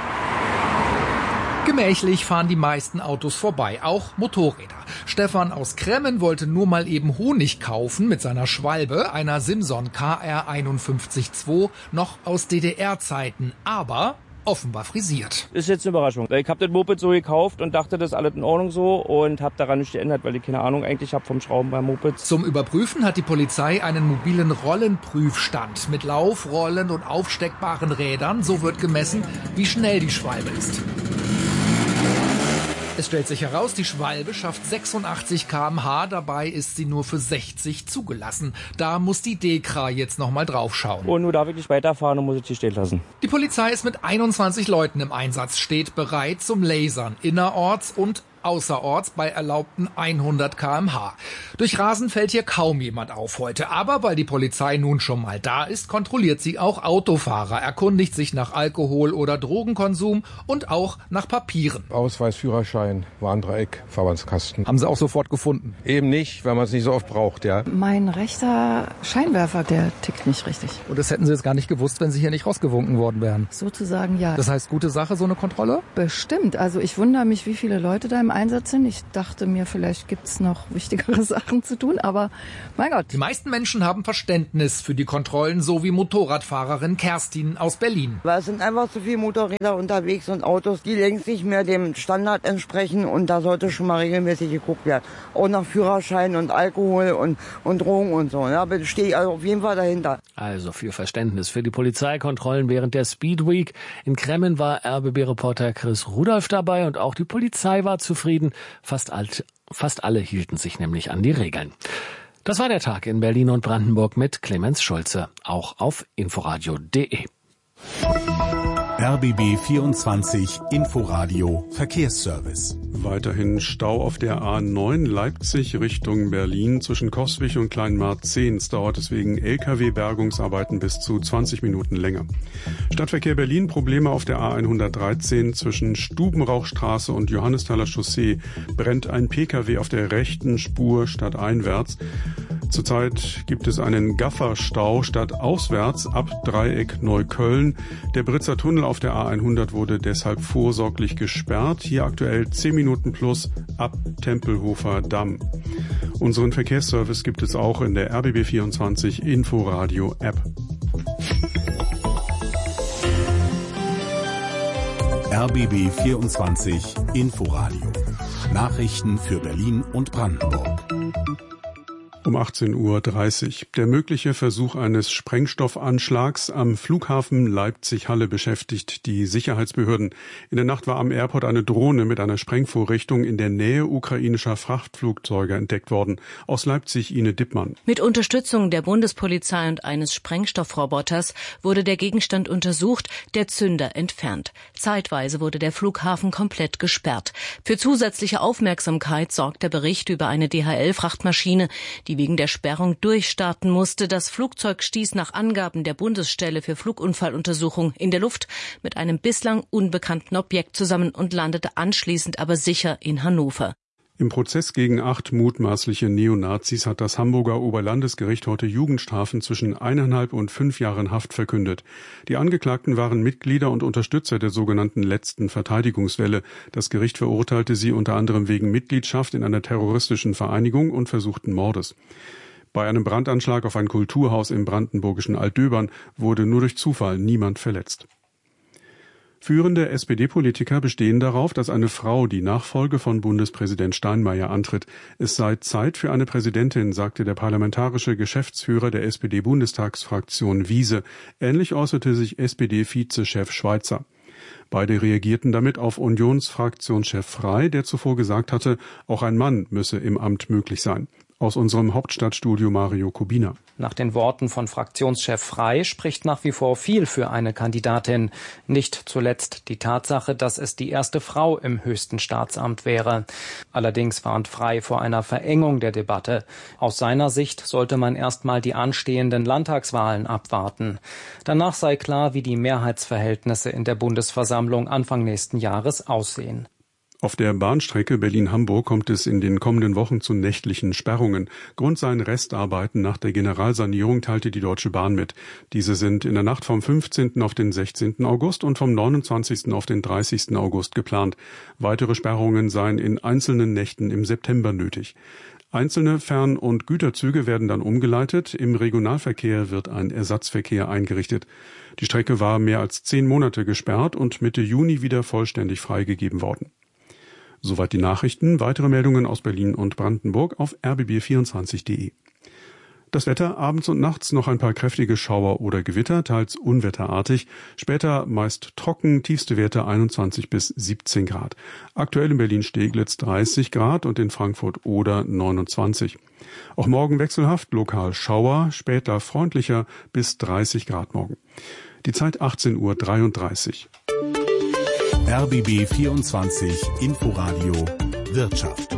Gemächlich fahren die meisten Autos vorbei, auch Motorräder. Stefan aus Kremmen wollte nur mal eben Honig kaufen mit seiner Schwalbe, einer Simson K R einundfünfzig zwei, noch aus D D R-Zeiten, aber offenbar frisiert. Ist jetzt eine Überraschung. Ich habe das Moped so gekauft und dachte, das ist alles in Ordnung so und habe daran nichts geändert, weil ich keine Ahnung eigentlich habe vom Schrauben beim Moped. Zum Überprüfen hat die Polizei einen mobilen Rollenprüfstand mit Lauf-, Rollen- und aufsteckbaren Rädern. So wird gemessen, wie schnell die Schwalbe ist. Es stellt sich heraus, die Schwalbe schafft sechsundachtzig Kilometer pro Stunde, dabei ist sie nur für sechzig zugelassen. Da muss die Dekra jetzt nochmal draufschauen. Und nur darf ich nicht weiterfahren und muss ich hier stehen lassen. Die Polizei ist mit einundzwanzig Leuten im Einsatz, steht bereit zum Lasern innerorts und außerorts bei erlaubten hundert Kilometer pro Stunde. Durch Rasen fällt hier kaum jemand auf heute, aber weil die Polizei nun schon mal da ist, kontrolliert sie auch Autofahrer, erkundigt sich nach Alkohol- oder Drogenkonsum und auch nach Papieren. Ausweis, Führerschein, Warndreieck, Verbandskasten. Haben Sie auch sofort gefunden? Eben nicht, weil man es nicht so oft braucht, ja. Mein rechter Scheinwerfer, der tickt nicht richtig. Und das hätten Sie jetzt gar nicht gewusst, wenn Sie hier nicht rausgewunken worden wären? Sozusagen ja. Das heißt, gute Sache, so eine Kontrolle? Bestimmt. Also ich wundere mich, wie viele Leute da im Einsatz sind. Ich dachte mir, vielleicht gibt's noch wichtigere Sachen zu tun, aber mein Gott. Die meisten Menschen haben Verständnis für die Kontrollen, so wie Motorradfahrerin Kerstin aus Berlin. Weil es sind einfach zu viele Motorräder unterwegs und Autos, die längst nicht mehr dem Standard entsprechen und da sollte schon mal regelmäßig geguckt werden. Auch nach Führerschein und Alkohol und, und Drogen und so. Ja, aber stehe ich also auf jeden Fall dahinter. Also für Verständnis für die Polizeikontrollen während der Speed Week. In Kremmen war R B B-Reporter Chris Rudolph dabei und auch die Polizei war zufrieden. Fast, alt, fast alle hielten sich nämlich an die Regeln. Das war der Tag in Berlin und Brandenburg mit Clemens Schulze, auch auf inforadio punkt de. R B B vierundzwanzig Inforadio Verkehrsservice. Weiterhin Stau auf der A neun Leipzig Richtung Berlin zwischen Coswig und Kleinmarzehns. Dauert es wegen L K W-Bergungsarbeiten bis zu zwanzig Minuten länger. Stadtverkehr Berlin, Probleme auf der A hundertdreizehn zwischen Stubenrauchstraße und Johannesthaler Chaussee. Brennt ein Pkw auf der rechten Spur stadteinwärts. Zurzeit gibt es einen Gafferstau stadtauswärts ab Dreieck Neukölln. Der Britzer Tunnel auf der A hundert wurde deshalb vorsorglich gesperrt. Hier aktuell zehn Minuten plus ab Tempelhofer Damm. Unseren Verkehrsservice gibt es auch in der R B B vierundzwanzig Inforadio App. R B B vierundzwanzig Inforadio. Nachrichten für Berlin und Brandenburg. Um achtzehn Uhr dreißig. Der mögliche Versuch eines Sprengstoffanschlags am Flughafen Leipzig-Halle beschäftigt die Sicherheitsbehörden. In der Nacht war am Airport eine Drohne mit einer Sprengvorrichtung in der Nähe ukrainischer Frachtflugzeuge entdeckt worden. Aus Leipzig Ine Dippmann. Mit Unterstützung der Bundespolizei und eines Sprengstoffroboters wurde der Gegenstand untersucht, der Zünder entfernt. Zeitweise wurde der Flughafen komplett gesperrt. Für zusätzliche Aufmerksamkeit sorgt der Bericht über eine D H L-Frachtmaschine, die wegen der Sperrung durchstarten musste. Das Flugzeug stieß nach Angaben der Bundesstelle für Flugunfalluntersuchung in der Luft mit einem bislang unbekannten Objekt zusammen und landete anschließend aber sicher in Hannover. Im Prozess gegen acht mutmaßliche Neonazis hat das Hamburger Oberlandesgericht heute Jugendstrafen zwischen eineinhalb und fünf Jahren Haft verkündet. Die Angeklagten waren Mitglieder und Unterstützer der sogenannten letzten Verteidigungswelle. Das Gericht verurteilte sie unter anderem wegen Mitgliedschaft in einer terroristischen Vereinigung und versuchten Mordes. Bei einem Brandanschlag auf ein Kulturhaus im brandenburgischen Altdöbern wurde nur durch Zufall niemand verletzt. Führende S P D-Politiker bestehen darauf, dass eine Frau die Nachfolge von Bundespräsident Steinmeier antritt. Es sei Zeit für eine Präsidentin, sagte der parlamentarische Geschäftsführer der S P D-Bundestagsfraktion Wiese. Ähnlich äußerte sich S P D-Vizechef Schweizer. Beide reagierten damit auf Unionsfraktionschef Frey, der zuvor gesagt hatte, auch ein Mann müsse im Amt möglich sein. Aus unserem Hauptstadtstudio Mario Kubina. Nach den Worten von Fraktionschef Frey spricht nach wie vor viel für eine Kandidatin. Nicht zuletzt die Tatsache, dass es die erste Frau im höchsten Staatsamt wäre. Allerdings warnt Frey vor einer Verengung der Debatte. Aus seiner Sicht sollte man erstmal die anstehenden Landtagswahlen abwarten. Danach sei klar, wie die Mehrheitsverhältnisse in der Bundesversammlung Anfang nächsten Jahres aussehen. Auf der Bahnstrecke Berlin-Hamburg kommt es in den kommenden Wochen zu nächtlichen Sperrungen. Grund seien Restarbeiten nach der Generalsanierung, teilte die Deutsche Bahn mit. Diese sind in der Nacht vom fünfzehnten auf den sechzehnten August und vom neunundzwanzigsten auf den dreißigsten August geplant. Weitere Sperrungen seien in einzelnen Nächten im September nötig. Einzelne Fern- und Güterzüge werden dann umgeleitet. Im Regionalverkehr wird ein Ersatzverkehr eingerichtet. Die Strecke war mehr als zehn Monate gesperrt und Mitte Juni wieder vollständig freigegeben worden. Soweit die Nachrichten. Weitere Meldungen aus Berlin und Brandenburg auf r b b vierundzwanzig punkt de. Das Wetter, abends und nachts noch ein paar kräftige Schauer oder Gewitter, teils unwetterartig. Später meist trocken, tiefste Werte einundzwanzig bis siebzehn Grad. Aktuell in Berlin-Steglitz dreißig Grad und in Frankfurt-Oder neunundzwanzig. Auch morgen wechselhaft, lokal Schauer, später freundlicher bis dreißig Grad morgen. Die Zeit achtzehn Uhr dreiunddreißig. R B B vierundzwanzig Inforadio Wirtschaft.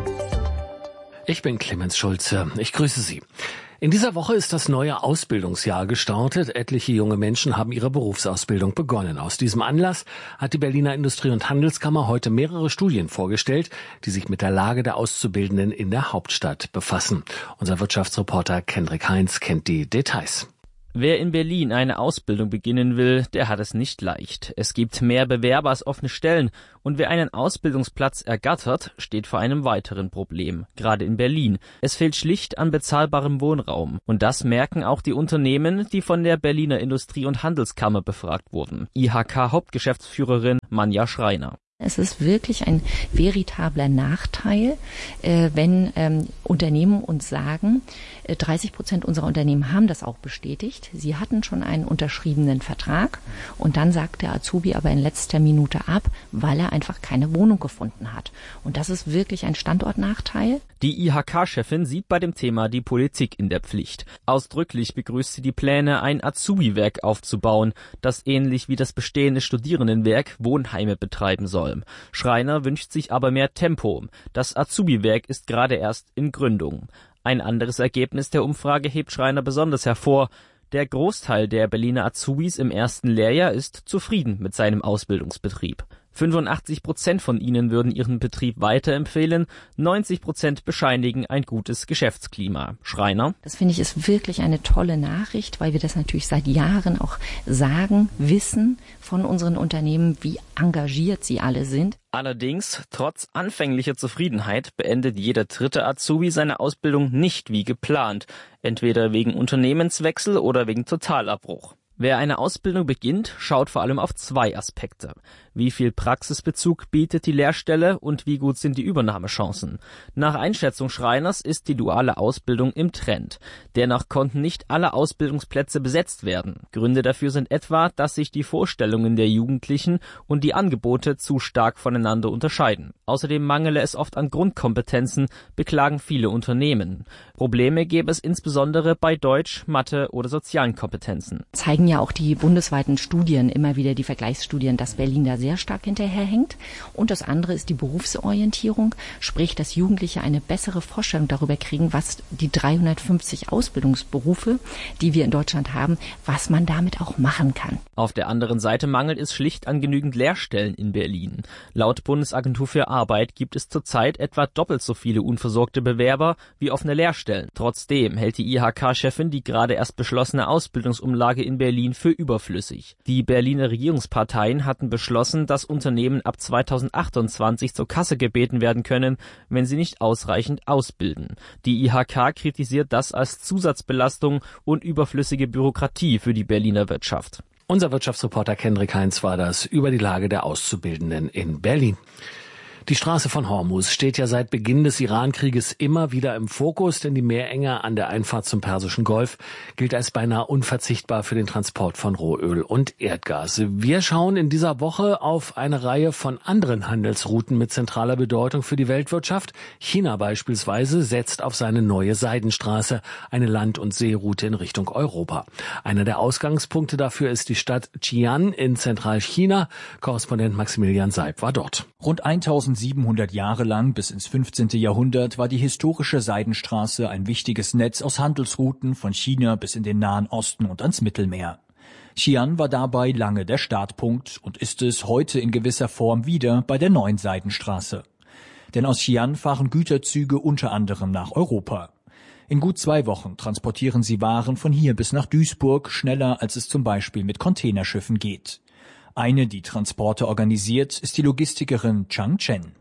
Ich bin Clemens Schulze. Ich grüße Sie. In dieser Woche ist das neue Ausbildungsjahr gestartet. Etliche junge Menschen haben ihre Berufsausbildung begonnen. Aus diesem Anlass hat die Berliner Industrie- und Handelskammer heute mehrere Studien vorgestellt, die sich mit der Lage der Auszubildenden in der Hauptstadt befassen. Unser Wirtschaftsreporter Kendrick Heinz kennt die Details. Wer in Berlin eine Ausbildung beginnen will, der hat es nicht leicht. Es gibt mehr Bewerber als offene Stellen. Und wer einen Ausbildungsplatz ergattert, steht vor einem weiteren Problem. Gerade in Berlin. Es fehlt schlicht an bezahlbarem Wohnraum. Und das merken auch die Unternehmen, die von der Berliner Industrie- und Handelskammer befragt wurden. I H K-Hauptgeschäftsführerin Manja Schreiner. Es ist wirklich ein veritabler Nachteil, äh, wenn ähm, Unternehmen uns sagen, äh, dreißig Prozent unserer Unternehmen haben das auch bestätigt. Sie hatten schon einen unterschriebenen Vertrag und dann sagt der Azubi aber in letzter Minute ab, weil er einfach keine Wohnung gefunden hat. Und das ist wirklich ein Standortnachteil. Die I H K-Chefin sieht bei dem Thema die Politik in der Pflicht. Ausdrücklich begrüßt sie die Pläne, ein Azubi-Werk aufzubauen, das ähnlich wie das bestehende Studierendenwerk Wohnheime betreiben soll. Schreiner wünscht sich aber mehr Tempo. Das Azubi-Werk ist gerade erst in Gründung. Ein anderes Ergebnis der Umfrage hebt Schreiner besonders hervor. Der Großteil der Berliner Azubis im ersten Lehrjahr ist zufrieden mit seinem Ausbildungsbetrieb. fünfundachtzig Prozent von ihnen würden ihren Betrieb weiterempfehlen, neunzig Prozent bescheinigen ein gutes Geschäftsklima. Schreiner: Das finde ich ist wirklich eine tolle Nachricht, weil wir das natürlich seit Jahren auch sagen, wissen von unseren Unternehmen, wie engagiert sie alle sind. Allerdings, trotz anfänglicher Zufriedenheit, beendet jeder dritte Azubi seine Ausbildung nicht wie geplant, entweder wegen Unternehmenswechsel oder wegen Totalabbruch. Wer eine Ausbildung beginnt, schaut vor allem auf zwei Aspekte. Wie viel Praxisbezug bietet die Lehrstelle und wie gut sind die Übernahmechancen? Nach Einschätzung Schreiners ist die duale Ausbildung im Trend. Dennoch konnten nicht alle Ausbildungsplätze besetzt werden. Gründe dafür sind etwa, dass sich die Vorstellungen der Jugendlichen und die Angebote zu stark voneinander unterscheiden. Außerdem mangele es oft an Grundkompetenzen, beklagen viele Unternehmen. Probleme gäbe es insbesondere bei Deutsch, Mathe oder sozialen Kompetenzen. Zeigen ja auch die bundesweiten Studien, immer wieder die Vergleichsstudien, dass Berlin da sehr stark hinterherhängt. Und das andere ist die Berufsorientierung, sprich, dass Jugendliche eine bessere Vorstellung darüber kriegen, was die dreihundertfünfzig Ausbildungsberufe, die wir in Deutschland haben, was man damit auch machen kann. Auf der anderen Seite mangelt es schlicht an genügend Lehrstellen in Berlin. Laut Bundesagentur für Arbeit gibt es zurzeit etwa doppelt so viele unversorgte Bewerber wie offene Lehrstellen. Trotzdem hält die I H K-Chefin die gerade erst beschlossene Ausbildungsumlage in Berlin für überflüssig. Die Berliner Regierungsparteien hatten beschlossen, dass Unternehmen ab zweitausendachtundzwanzig zur Kasse gebeten werden können, wenn sie nicht ausreichend ausbilden. Die I H K kritisiert das als Zusatzbelastung und überflüssige Bürokratie für die Berliner Wirtschaft. Unser Wirtschaftsreporter Kendrick Heinz war das über die Lage der Auszubildenden in Berlin. Die Straße von Hormuz steht ja seit Beginn des Iran-Krieges immer wieder im Fokus, denn die Meerenge an der Einfahrt zum Persischen Golf gilt als beinahe unverzichtbar für den Transport von Rohöl und Erdgas. Wir schauen in dieser Woche auf eine Reihe von anderen Handelsrouten mit zentraler Bedeutung für die Weltwirtschaft. China beispielsweise setzt auf seine neue Seidenstraße, eine Land- und Seeroute in Richtung Europa. Einer der Ausgangspunkte dafür ist die Stadt Xi'an in Zentralchina. Korrespondent Maximilian Seib war dort. Rund eintausendsiebenhundert Jahre lang bis ins fünfzehnte Jahrhundert war die historische Seidenstraße ein wichtiges Netz aus Handelsrouten von China bis in den Nahen Osten und ans Mittelmeer. Xi'an war dabei lange der Startpunkt und ist es heute in gewisser Form wieder bei der neuen Seidenstraße. Denn aus Xi'an fahren Güterzüge unter anderem nach Europa. In gut zwei Wochen transportieren sie Waren von hier bis nach Duisburg, schneller als es zum Beispiel mit Containerschiffen geht. Eine, die Transporte organisiert, ist die Logistikerin Chang Chen.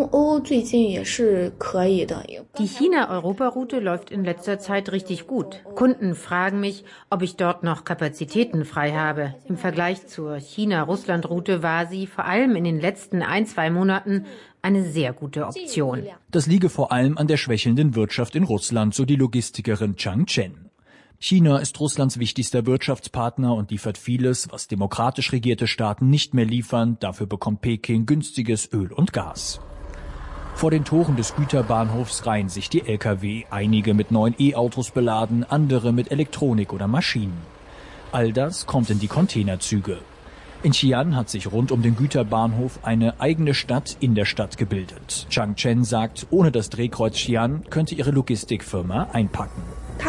Die China-Europa-Route läuft in letzter Zeit richtig gut. Kunden fragen mich, ob ich dort noch Kapazitäten frei habe. Im Vergleich zur China-Russland-Route war sie vor allem in den letzten ein, zwei Monaten eine sehr gute Option. Das liege vor allem an der schwächelnden Wirtschaft in Russland, so die Logistikerin Chang Chen. China ist Russlands wichtigster Wirtschaftspartner und liefert vieles, was demokratisch regierte Staaten nicht mehr liefern. Dafür bekommt Peking günstiges Öl und Gas. Vor den Toren des Güterbahnhofs reihen sich die L K W, einige mit neuen E-Autos beladen, andere mit Elektronik oder Maschinen. All das kommt in die Containerzüge. In Xi'an hat sich rund um den Güterbahnhof eine eigene Stadt in der Stadt gebildet. Chang Chen sagt, ohne das Drehkreuz Xi'an könnte ihre Logistikfirma einpacken.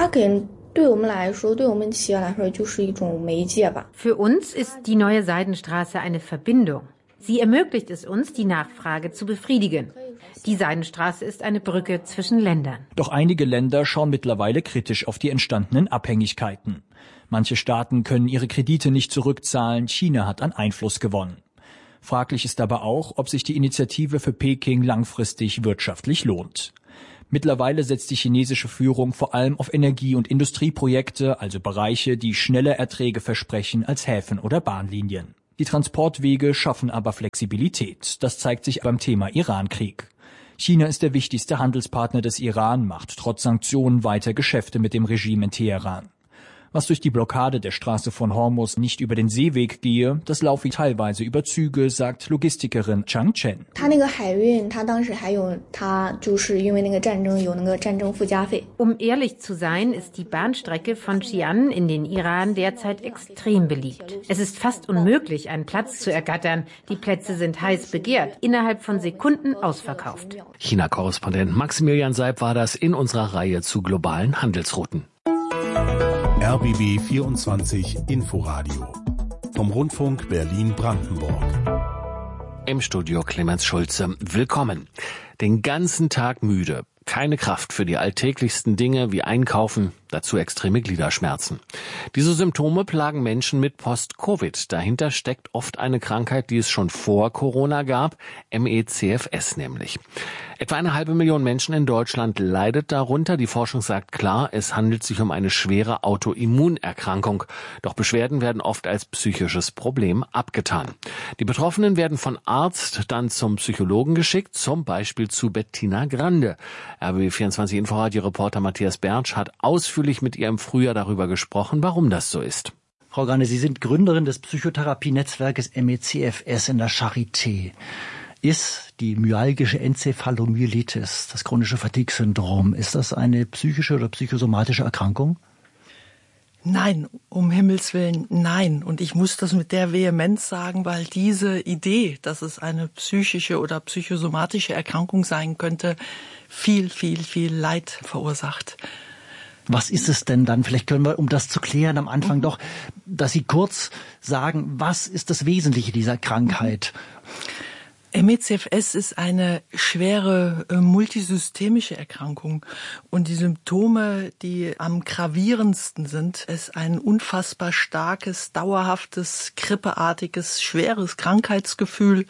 Für uns ist die neue Seidenstraße eine Verbindung. Sie ermöglicht es uns, die Nachfrage zu befriedigen. Die Seidenstraße ist eine Brücke zwischen Ländern. Doch einige Länder schauen mittlerweile kritisch auf die entstandenen Abhängigkeiten. Manche Staaten können ihre Kredite nicht zurückzahlen, China hat an Einfluss gewonnen. Fraglich ist aber auch, ob sich die Initiative für Peking langfristig wirtschaftlich lohnt. Mittlerweile setzt die chinesische Führung vor allem auf Energie- und Industrieprojekte, also Bereiche, die schnelle Erträge versprechen als Häfen oder Bahnlinien. Die Transportwege schaffen aber Flexibilität. Das zeigt sich beim Thema Irankrieg. China ist der wichtigste Handelspartner des Iran, macht trotz Sanktionen weiter Geschäfte mit dem Regime in Teheran. Was durch die Blockade der Straße von Hormuz nicht über den Seeweg gehe, das laufe teilweise über Züge, sagt Logistikerin Chang Chen. Um ehrlich zu sein, ist die Bahnstrecke von Xi'an in den Iran derzeit extrem beliebt. Es ist fast unmöglich, einen Platz zu ergattern. Die Plätze sind heiß begehrt, innerhalb von Sekunden ausverkauft. China-Korrespondent Maximilian Seib war das in unserer Reihe zu globalen Handelsrouten. R B B vierundzwanzig Inforadio vom Rundfunk Berlin-Brandenburg. Im Studio Clemens Schulze. Willkommen. Den ganzen Tag müde. Keine Kraft für die alltäglichsten Dinge wie Einkaufen, dazu extreme Gliederschmerzen. Diese Symptome plagen Menschen mit Post-Covid. Dahinter steckt oft eine Krankheit, die es schon vor Corona gab, M E C F S nämlich. Etwa eine halbe Million Menschen in Deutschland leidet darunter. Die Forschung sagt klar, es handelt sich um eine schwere Autoimmunerkrankung. Doch Beschwerden werden oft als psychisches Problem abgetan. Die Betroffenen werden von Arzt dann zum Psychologen geschickt, zum Beispiel zu Bettina Grande. R B B vierundzwanzig Inforadio-Reporter Matthias Bertsch hat ausführlich mit ihr im Frühjahr darüber gesprochen, warum das so ist. Frau Grande, Sie sind Gründerin des Psychotherapie-Netzwerkes M E C F S in der Charité. Ist die myalgische Enzephalomyelitis, das chronische Fatigue-Syndrom, ist das eine psychische oder psychosomatische Erkrankung? Nein, um Himmels Willen, nein. Und ich muss das mit der Vehemenz sagen, weil diese Idee, dass es eine psychische oder psychosomatische Erkrankung sein könnte, viel, viel, viel Leid verursacht. Was ist es denn dann? Vielleicht können wir, um das zu klären, am Anfang mhm. doch, dass Sie kurz sagen, was ist das Wesentliche dieser Krankheit? M E C F S ist eine schwere äh, multisystemische Erkrankung und die Symptome, die am gravierendsten sind, ist ein unfassbar starkes, dauerhaftes, grippeartiges, schweres Krankheitsgefühl.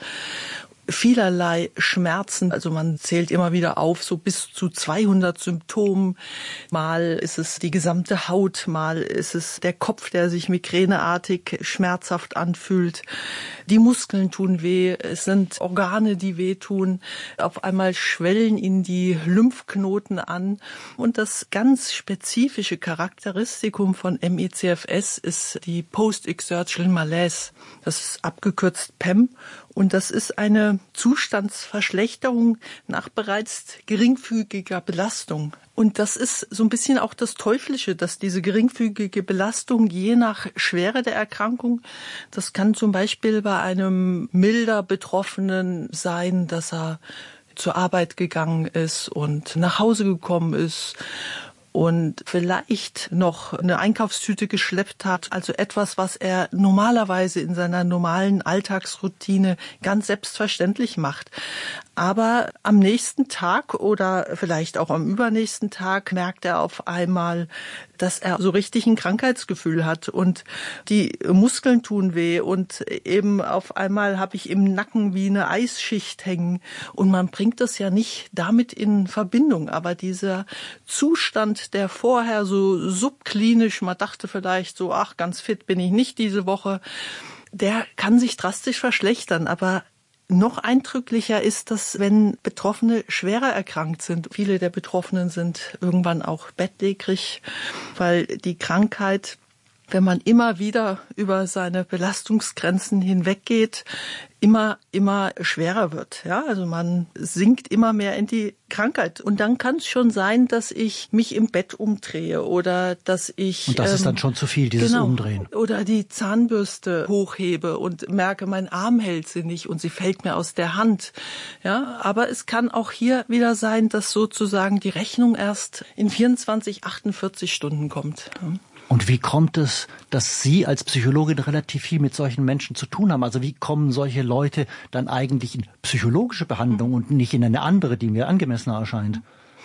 Vielerlei Schmerzen, also man zählt immer wieder auf, so bis zu zweihundert Symptomen. Mal ist es die gesamte Haut, mal ist es der Kopf, der sich migräneartig schmerzhaft anfühlt. Die Muskeln tun weh, es sind Organe, die wehtun. Auf einmal schwellen ihnen die Lymphknoten an. Und das ganz spezifische Charakteristikum von M E C F S ist die Post-Exertional Malaise. Das ist abgekürzt P E M. Und das ist eine Zustandsverschlechterung nach bereits geringfügiger Belastung. Und das ist so ein bisschen auch das Teuflische, dass diese geringfügige Belastung je nach Schwere der Erkrankung, das kann zum Beispiel bei einem milder Betroffenen sein, dass er zur Arbeit gegangen ist und nach Hause gekommen ist und vielleicht noch eine Einkaufstüte geschleppt hat, also etwas, was er normalerweise in seiner normalen Alltagsroutine ganz selbstverständlich macht. Aber am nächsten Tag oder vielleicht auch am übernächsten Tag merkt er auf einmal, dass er so richtig ein Krankheitsgefühl hat und die Muskeln tun weh und eben auf einmal habe ich im Nacken wie eine Eisschicht hängen und man bringt das ja nicht damit in Verbindung, aber dieser Zustand, der vorher so subklinisch, man dachte vielleicht so, ach, ganz fit bin ich nicht diese Woche, der kann sich drastisch verschlechtern, aber noch eindrücklicher ist das, wenn Betroffene schwerer erkrankt sind. Viele der Betroffenen sind irgendwann auch bettlägerig, weil die Krankheit wenn man immer wieder über seine Belastungsgrenzen hinweggeht, immer, immer schwerer wird. Ja, also man sinkt immer mehr in die Krankheit. Und dann kann es schon sein, dass ich mich im Bett umdrehe oder dass ich... Und das ähm, ist dann schon zu viel, dieses genau, Umdrehen. Oder die Zahnbürste hochhebe und merke, mein Arm hält sie nicht und sie fällt mir aus der Hand. Ja, aber es kann auch hier wieder sein, dass sozusagen die Rechnung erst in vierundzwanzig, achtundvierzig Stunden kommt. Und wie kommt es, dass Sie als Psychologin relativ viel mit solchen Menschen zu tun haben? Also wie kommen solche Leute dann eigentlich in psychologische Behandlung und nicht in eine andere, die mir angemessener erscheint?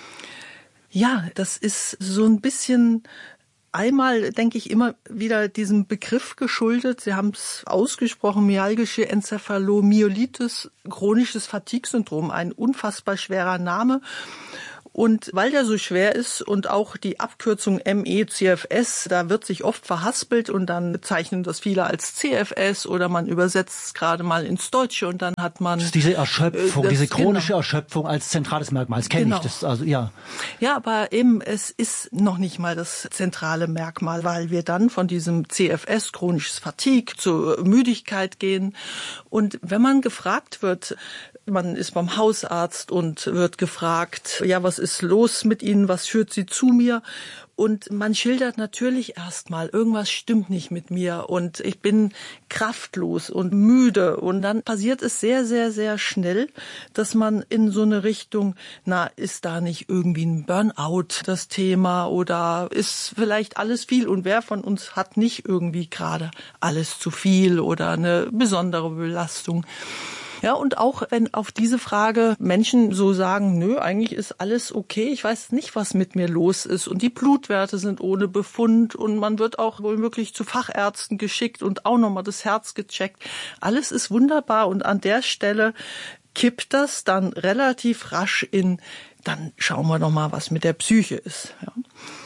Ja, das ist so ein bisschen... Einmal denke ich immer wieder diesem Begriff geschuldet. Sie haben es ausgesprochen, myalgische Enzephalomyelitis, chronisches Fatigue-Syndrom, ein unfassbar schwerer Name. Und weil der so schwer ist und auch die Abkürzung M E C F S, da wird sich oft verhaspelt und dann bezeichnen das viele als C F S oder man übersetzt es gerade mal ins Deutsche und dann hat man... Das ist diese Erschöpfung, äh, das, diese chronische genau. Erschöpfung als zentrales Merkmal, das kenne genau. ich. Das, also, ja. ja, aber eben, es ist noch nicht mal das zentrale Merkmal, weil wir dann von diesem C F S, chronisches Fatigue, zur Müdigkeit gehen. Und wenn man gefragt wird, man ist beim Hausarzt und wird gefragt, ja, was ist los mit Ihnen, was führt Sie zu mir? Und man schildert natürlich erstmal, irgendwas stimmt nicht mit mir und ich bin kraftlos und müde. Und dann passiert es sehr, sehr, sehr schnell, dass man in so eine Richtung, na, ist da nicht irgendwie ein Burnout das Thema oder ist vielleicht alles viel? Und wer von uns hat nicht irgendwie gerade alles zu viel oder eine besondere Belastung? Ja, und auch wenn auf diese Frage Menschen so sagen, nö, eigentlich ist alles okay, ich weiß nicht, was mit mir los ist und die Blutwerte sind ohne Befund und man wird auch wohl wirklich zu Fachärzten geschickt und auch nochmal das Herz gecheckt. Alles ist wunderbar und an der Stelle kippt das dann relativ rasch in, dann schauen wir doch mal, was mit der Psyche ist. Ja.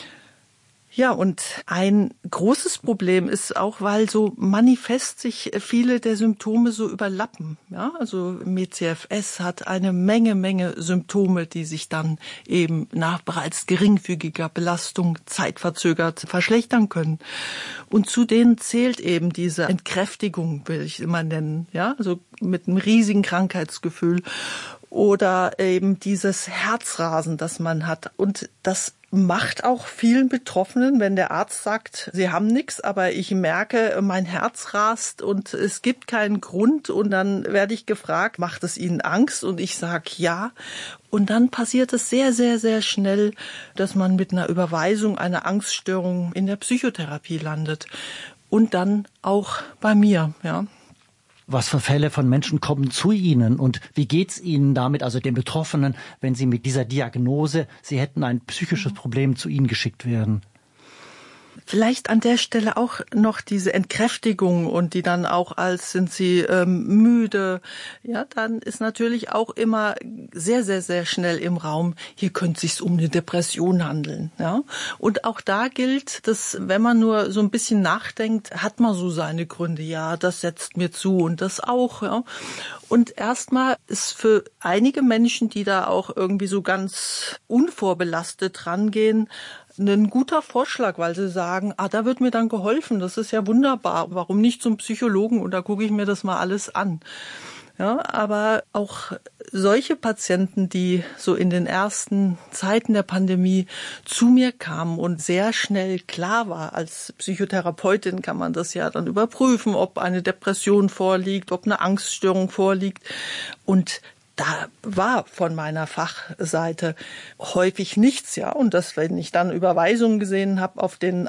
Ja, und ein großes Problem ist auch, weil so manifest sich viele der Symptome so überlappen. Ja, also M E C F S hat eine Menge, Menge Symptome, die sich dann eben nach bereits geringfügiger Belastung zeitverzögert verschlechtern können. Und zu denen zählt eben diese Entkräftigung, will ich immer nennen, ja, also mit einem riesigen Krankheitsgefühl oder eben dieses Herzrasen, das man hat. Und das macht auch vielen Betroffenen, wenn der Arzt sagt, sie haben nichts, aber ich merke, mein Herz rast und es gibt keinen Grund und dann werde ich gefragt, macht es Ihnen Angst? Und ich sage ja. Und dann passiert es sehr, sehr, sehr schnell, dass man mit einer Überweisung einer Angststörung in der Psychotherapie landet und dann auch bei mir, ja. Was für Fälle von Menschen kommen zu Ihnen und wie geht's Ihnen damit, also den Betroffenen, wenn sie mit dieser Diagnose, sie hätten ein psychisches Problem, zu Ihnen geschickt werden? Vielleicht an der Stelle auch noch diese Entkräftigung und die dann auch als sind sie ähm, müde. Ja, dann ist natürlich auch immer sehr, sehr, sehr schnell im Raum, hier könnte es sich um eine Depression handeln. Ja, und auch da gilt, dass wenn man nur so ein bisschen nachdenkt, hat man so seine Gründe. Ja, das setzt mir zu und das auch. Ja. Und erstmal ist für einige Menschen, die da auch irgendwie so ganz unvorbelastet rangehen, ein guter Vorschlag, weil sie sagen, ah, da wird mir dann geholfen, das ist ja wunderbar. Warum nicht zum Psychologen und da gucke ich mir das mal alles an. Ja, aber auch solche Patienten, die so in den ersten Zeiten der Pandemie zu mir kamen und sehr schnell klar war, als Psychotherapeutin kann man das ja dann überprüfen, ob eine Depression vorliegt, ob eine Angststörung vorliegt und da war von meiner Fachseite häufig nichts, ja. Und das, wenn ich dann Überweisungen gesehen habe auf den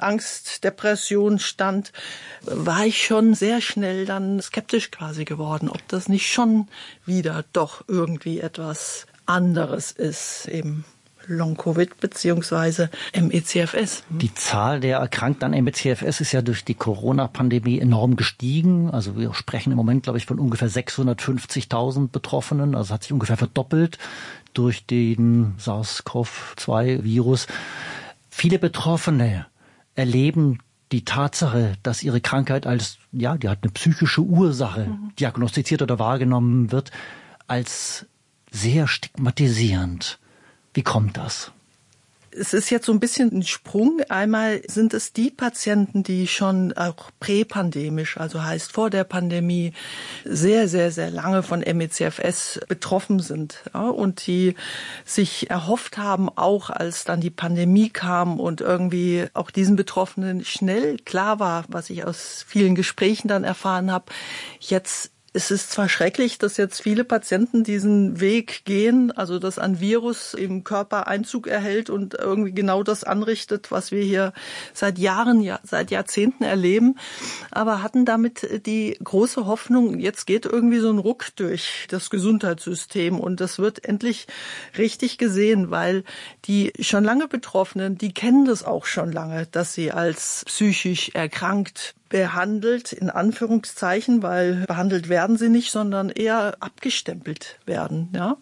Angst-Depression-Stand, war ich schon sehr schnell dann skeptisch quasi geworden, ob das nicht schon wieder doch irgendwie etwas anderes ist, eben Long-Covid beziehungsweise M E C F S. Die Zahl der Erkrankten an M E C F S ist ja durch die Corona-Pandemie enorm gestiegen. Also wir sprechen im Moment, glaube ich, von ungefähr sechshundertfünfzigtausend Betroffenen. Also hat sich ungefähr verdoppelt durch den SARS-CoV zwei Virus. Viele Betroffene erleben die Tatsache, dass ihre Krankheit als, ja, die hat eine psychische Ursache mhm. diagnostiziert oder wahrgenommen wird, als sehr stigmatisierend. Wie kommt das? Es ist jetzt so ein bisschen ein Sprung. Einmal sind es die Patienten, die schon auch präpandemisch, also heißt vor der Pandemie, sehr, sehr, sehr lange von M E C F S betroffen sind, ja, und die sich erhofft haben, auch als dann die Pandemie kam und irgendwie auch diesen Betroffenen schnell klar war, was ich aus vielen Gesprächen dann erfahren habe, jetzt es ist zwar schrecklich, dass jetzt viele Patienten diesen Weg gehen, also dass ein Virus im Körper Einzug erhält und irgendwie genau das anrichtet, was wir hier seit Jahren, ja, seit Jahrzehnten erleben, aber hatten damit die große Hoffnung, jetzt geht irgendwie so ein Ruck durch das Gesundheitssystem und das wird endlich richtig gesehen, weil die schon lange Betroffenen, die kennen das auch schon lange, dass sie als psychisch erkrankt behandelt, in Anführungszeichen, weil behandelt werden sie nicht, sondern eher abgestempelt werden, ja.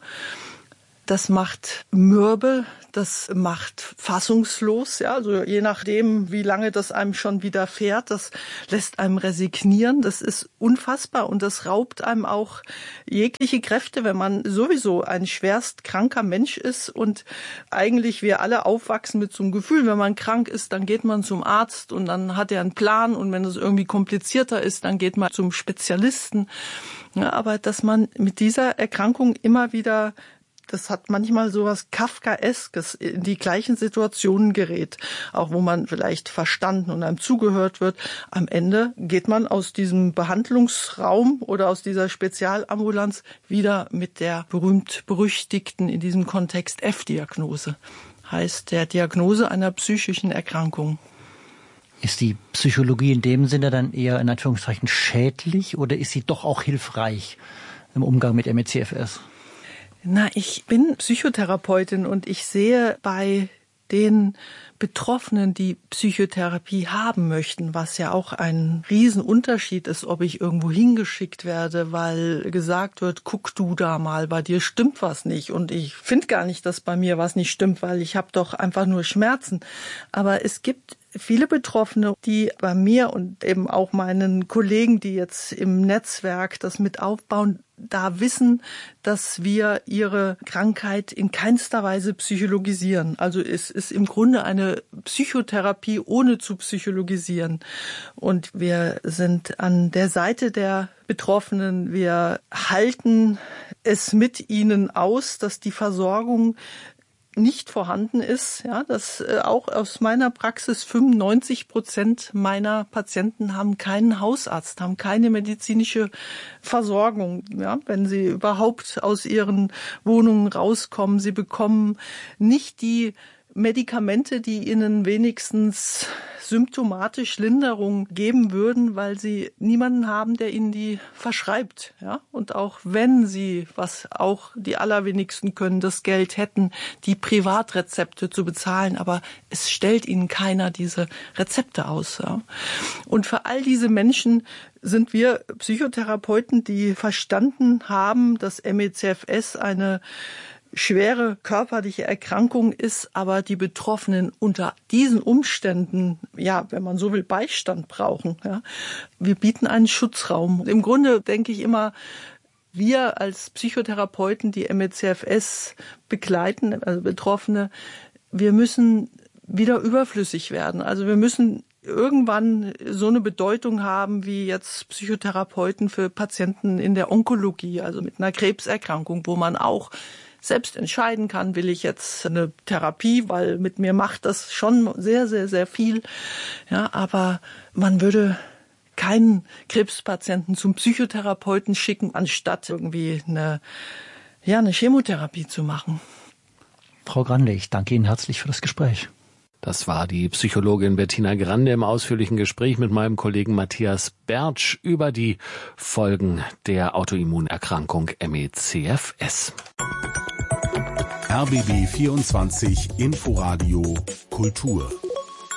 Das macht mürbe, das macht fassungslos, ja, also je nachdem, wie lange das einem schon widerfährt, das lässt einem resignieren, das ist unfassbar und das raubt einem auch jegliche Kräfte, wenn man sowieso ein schwerst kranker Mensch ist und eigentlich wir alle aufwachsen mit so einem Gefühl, wenn man krank ist, dann geht man zum Arzt und dann hat er einen Plan und wenn es irgendwie komplizierter ist, dann geht man zum Spezialisten. Ja, aber dass man mit dieser Erkrankung immer wieder, das hat manchmal so was Kafkaeskes, in die gleichen Situationen gerät, auch wo man vielleicht verstanden und einem zugehört wird. Am Ende geht man aus diesem Behandlungsraum oder aus dieser Spezialambulanz wieder mit der berühmt-berüchtigten, in diesem Kontext F-Diagnose, heißt der Diagnose einer psychischen Erkrankung. Ist die Psychologie in dem Sinne dann eher in Anführungszeichen schädlich oder ist sie doch auch hilfreich im Umgang mit M E C F S? Na, ich bin Psychotherapeutin und ich sehe bei den Betroffenen, die Psychotherapie haben möchten, was ja auch ein Riesenunterschied ist, ob ich irgendwo hingeschickt werde, weil gesagt wird, guck du da mal, bei dir stimmt was nicht. Und ich finde gar nicht, dass bei mir was nicht stimmt, weil ich habe doch einfach nur Schmerzen. Aber es gibt viele Betroffene, die bei mir und eben auch meinen Kollegen, die jetzt im Netzwerk das mit aufbauen, da wissen, dass wir ihre Krankheit in keinster Weise psychologisieren. Also es ist im Grunde eine Psychotherapie ohne zu psychologisieren. Und wir sind an der Seite der Betroffenen. Wir halten es mit ihnen aus, dass die Versorgung nicht vorhanden ist, ja, dass äh, auch aus meiner Praxis fünfundneunzig Prozent meiner Patienten haben keinen Hausarzt, haben keine medizinische Versorgung, ja, wenn sie überhaupt aus ihren Wohnungen rauskommen. Sie bekommen nicht die Medikamente, die ihnen wenigstens symptomatisch Linderung geben würden, weil sie niemanden haben, der ihnen die verschreibt. Ja? Und auch wenn sie, was auch die allerwenigsten können, das Geld hätten, die Privatrezepte zu bezahlen, aber es stellt ihnen keiner diese Rezepte aus. Ja? Und für all diese Menschen sind wir Psychotherapeuten, die verstanden haben, dass M E C F S eine schwere körperliche Erkrankung ist, aber die Betroffenen unter diesen Umständen, ja, wenn man so will, Beistand brauchen. Ja. Wir bieten einen Schutzraum. Im Grunde denke ich immer, wir als Psychotherapeuten, die M E C F S begleiten, also Betroffene, wir müssen wieder überflüssig werden. Also wir müssen irgendwann so eine Bedeutung haben wie jetzt Psychotherapeuten für Patienten in der Onkologie, also mit einer Krebserkrankung, wo man auch selbst entscheiden kann, will ich jetzt eine Therapie, weil mit mir macht das schon sehr, sehr, sehr viel. Ja, aber man würde keinen Krebspatienten zum Psychotherapeuten schicken, anstatt irgendwie eine, ja, eine Chemotherapie zu machen. Frau Grande, ich danke Ihnen herzlich für das Gespräch. Das war die Psychologin Bettina Grande im ausführlichen Gespräch mit meinem Kollegen Matthias Bertsch über die Folgen der Autoimmunerkrankung M E C F S. R B B vierundzwanzig Inforadio Kultur.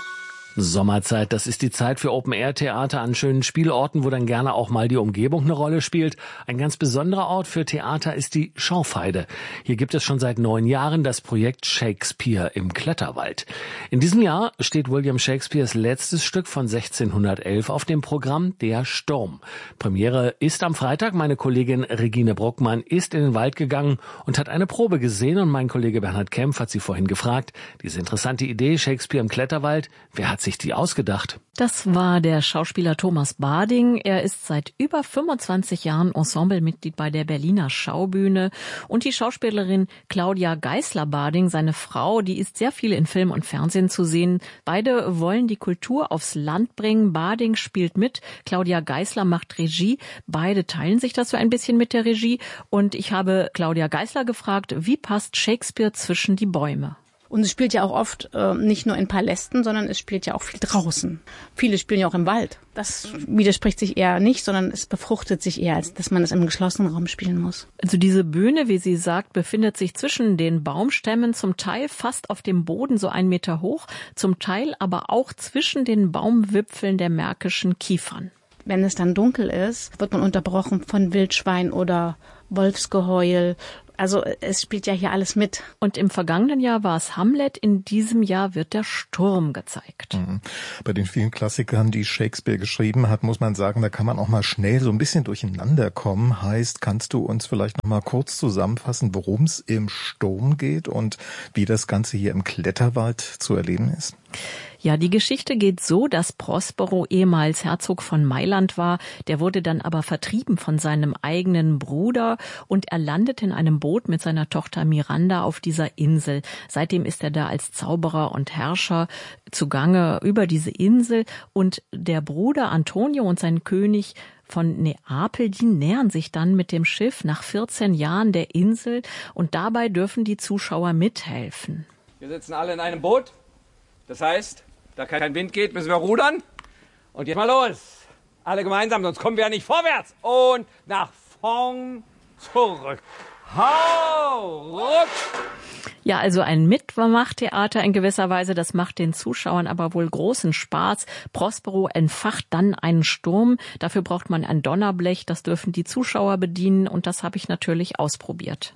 Sommerzeit, das ist die Zeit für Open-Air-Theater an schönen Spielorten, wo dann gerne auch mal die Umgebung eine Rolle spielt. Ein ganz besonderer Ort für Theater ist die Schauffheide. Hier gibt es schon seit neun Jahren das Projekt Shakespeare im Kletterwald. In diesem Jahr steht William Shakespeares letztes Stück von sechzehnhundertelf auf dem Programm, Der Sturm. Premiere ist am Freitag. Meine Kollegin Regine Bruckmann ist in den Wald gegangen und hat eine Probe gesehen. Und mein Kollege Bernhard Kempf hat sie vorhin gefragt, diese interessante Idee, Shakespeare im Kletterwald, wer hat sich die ausgedacht? Das war der Schauspieler Thomas Barding. Er ist seit über fünfundzwanzig Jahren Ensemblemitglied bei der Berliner Schaubühne. Und die Schauspielerin Claudia Geisler-Barding, seine Frau, die ist sehr viel in Film und Fernsehen zu sehen. Beide wollen die Kultur aufs Land bringen. Barding spielt mit, Claudia Geisler macht Regie. Beide teilen sich das so ein bisschen mit der Regie. Und ich habe Claudia Geisler gefragt, wie passt Shakespeare zwischen die Bäume? Und es spielt ja auch oft äh, nicht nur in Palästen, sondern es spielt ja auch viel draußen. Viele spielen ja auch im Wald. Das widerspricht sich eher nicht, sondern es befruchtet sich eher, als dass man es im geschlossenen Raum spielen muss. Also diese Bühne, wie sie sagt, befindet sich zwischen den Baumstämmen, zum Teil fast auf dem Boden, so einen Meter hoch, zum Teil aber auch zwischen den Baumwipfeln der märkischen Kiefern. Wenn es dann dunkel ist, wird man unterbrochen von Wildschwein oder Wolfsgeheul. Also es spielt ja hier alles mit. Und im vergangenen Jahr war es Hamlet, in diesem Jahr wird der Sturm gezeigt. Mhm. Bei den vielen Klassikern, die Shakespeare geschrieben hat, muss man sagen, da kann man auch mal schnell so ein bisschen durcheinander kommen. Heißt, kannst du uns vielleicht noch mal kurz zusammenfassen, worum es im Sturm geht und wie das Ganze hier im Kletterwald zu erleben ist? Ja, die Geschichte geht so, dass Prospero ehemals Herzog von Mailand war. Der wurde dann aber vertrieben von seinem eigenen Bruder und er landet in einem Boot mit seiner Tochter Miranda auf dieser Insel. Seitdem ist er da als Zauberer und Herrscher zugange über diese Insel und der Bruder Antonio und sein König von Neapel, die nähern sich dann mit dem Schiff nach vierzehn Jahren der Insel und dabei dürfen die Zuschauer mithelfen. Wir sitzen alle in einem Boot. Das heißt, da kein Wind geht, müssen wir rudern. Und jetzt mal los. Alle gemeinsam, sonst kommen wir ja nicht vorwärts. Und nach vorn, zurück. Hau, ruck. Ja, also ein Mitmachtheater in gewisser Weise, das macht den Zuschauern aber wohl großen Spaß. Prospero entfacht dann einen Sturm. Dafür braucht man ein Donnerblech, das dürfen die Zuschauer bedienen und das habe ich natürlich ausprobiert.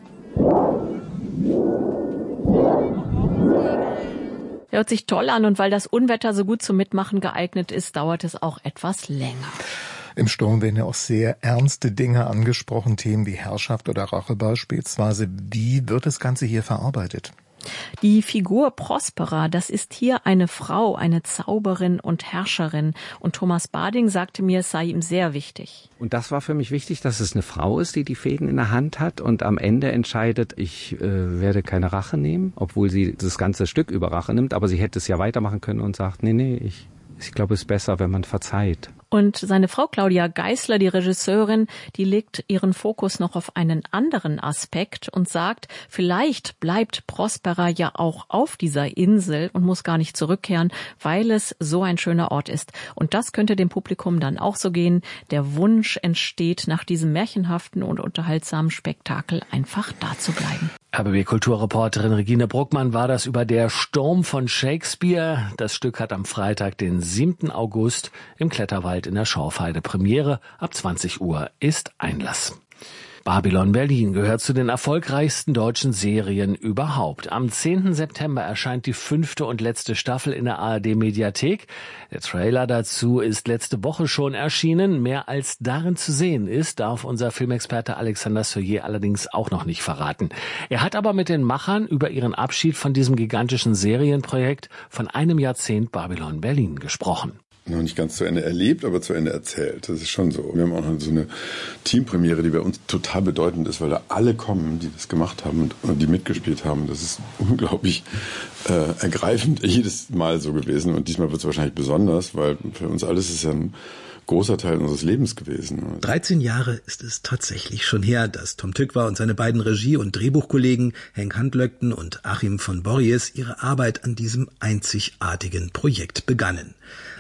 Hört sich toll an und weil das Unwetter so gut zum Mitmachen geeignet ist, dauert es auch etwas länger. Im Sturm werden ja auch sehr ernste Dinge angesprochen, Themen wie Herrschaft oder Rache beispielsweise. Wie wird das Ganze hier verarbeitet? Die Figur Prospera, das ist hier eine Frau, eine Zauberin und Herrscherin. Und Thomas Barding sagte mir, es sei ihm sehr wichtig. Und das war für mich wichtig, dass es eine Frau ist, die die Fäden in der Hand hat und am Ende entscheidet, ich äh, werde keine Rache nehmen, obwohl sie das ganze Stück über Rache nimmt. Aber sie hätte es ja weitermachen können und sagt, nee, nee, ich, ich glaube, es ist besser, wenn man verzeiht. Und seine Frau Claudia Geisler, die Regisseurin, die legt ihren Fokus noch auf einen anderen Aspekt und sagt, vielleicht bleibt Prospera ja auch auf dieser Insel und muss gar nicht zurückkehren, weil es so ein schöner Ort ist. Und das könnte dem Publikum dann auch so gehen. Der Wunsch entsteht, nach diesem märchenhaften und unterhaltsamen Spektakel einfach da zu bleiben. R B B-Kulturreporterin Regine Bruckmann war das über Der Sturm von Shakespeare. Das Stück hat am Freitag, den siebten August, im Kletterwald in der Schauffheide Premiere. Ab zwanzig Uhr ist Einlass. Babylon Berlin gehört zu den erfolgreichsten deutschen Serien überhaupt. Am zehnten September erscheint die fünfte und letzte Staffel in der A R D-Mediathek. Der Trailer dazu ist letzte Woche schon erschienen. Mehr als darin zu sehen ist, darf unser Filmexperte Alexander Soyer allerdings auch noch nicht verraten. Er hat aber mit den Machern über ihren Abschied von diesem gigantischen Serienprojekt von einem Jahrzehnt Babylon Berlin gesprochen. Noch nicht ganz zu Ende erlebt, aber zu Ende erzählt. Das ist schon so. Wir haben auch noch so eine Teampremiere, die bei uns total bedeutend ist, weil da alle kommen, die das gemacht haben und, und die mitgespielt haben. Das ist unglaublich äh, ergreifend jedes Mal so gewesen. Und diesmal wird es wahrscheinlich besonders, weil für uns alles ist ja ein großer Teil unseres Lebens gewesen. dreizehn Jahre ist es tatsächlich schon her, dass Tom Tykwer und seine beiden Regie- und Drehbuchkollegen Henk Handlöckten und Achim von Borries ihre Arbeit an diesem einzigartigen Projekt begannen.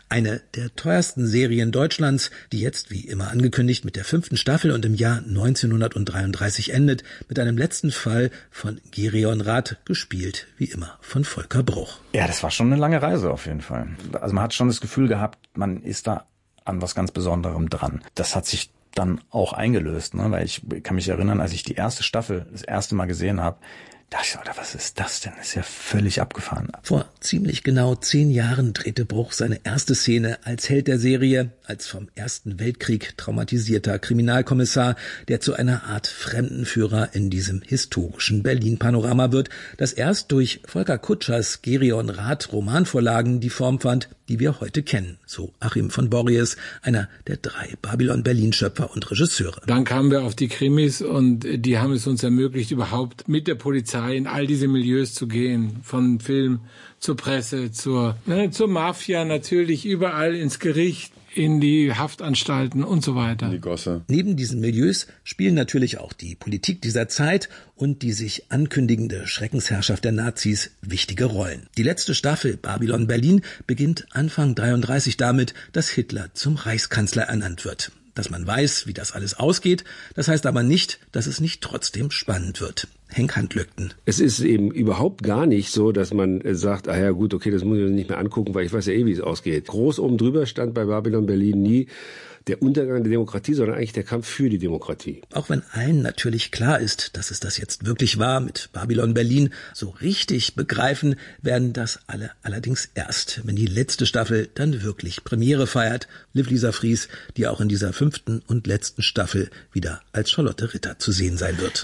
Eine der teuersten Serien Deutschlands, die jetzt, wie immer angekündigt, mit der fünften Staffel und im Jahr neunzehnhundertdreiunddreißig endet, mit einem letzten Fall von Gereon Rath, gespielt, wie immer, von Volker Bruch. Ja, das war schon eine lange Reise auf jeden Fall. Also man hat schon das Gefühl gehabt, man ist da an was ganz Besonderem dran. Das hat sich dann auch eingelöst, ne? Weil ich kann mich erinnern, als ich die erste Staffel das erste Mal gesehen habe, dachte ich, Alter, was ist das denn? Das ist ja völlig abgefahren. Vor ziemlich genau zehn Jahren drehte Bruch seine erste Szene als Held der Serie, als vom Ersten Weltkrieg traumatisierter Kriminalkommissar, der zu einer Art Fremdenführer in diesem historischen Berlin-Panorama wird, das erst durch Volker Kutschers Gereon Rath Romanvorlagen die Form fand, die wir heute kennen, so Achim von Borries, einer der drei Babylon-Berlin-Schöpfer und Regisseure. Dann kamen wir auf die Krimis und die haben es uns ermöglicht, überhaupt mit der Polizei in all diese Milieus zu gehen, von Film zur Presse, zur, ne, zur Mafia natürlich, überall ins Gericht, in die Haftanstalten und so weiter. Die Gosse. Neben diesen Milieus spielen natürlich auch die Politik dieser Zeit und die sich ankündigende Schreckensherrschaft der Nazis wichtige Rollen. Die letzte Staffel Babylon Berlin beginnt Anfang dreiunddreißig damit, dass Hitler zum Reichskanzler ernannt wird. Dass man weiß, wie das alles ausgeht, das heißt aber nicht, dass es nicht trotzdem spannend wird. Henk Handlöckten. Es ist eben überhaupt gar nicht so, dass man sagt, ah ja gut, okay, das muss ich nicht mehr angucken, weil ich weiß ja eh, wie es ausgeht. Groß oben drüber stand bei Babylon Berlin nie der Untergang der Demokratie, sondern eigentlich der Kampf für die Demokratie. Auch wenn allen natürlich klar ist, dass es das jetzt wirklich war mit Babylon Berlin, so richtig begreifen werden das alle allerdings erst, wenn die letzte Staffel dann wirklich Premiere feiert. Liv Lisa Fries, die auch in dieser fünften und letzten Staffel wieder als Charlotte Ritter zu sehen sein wird.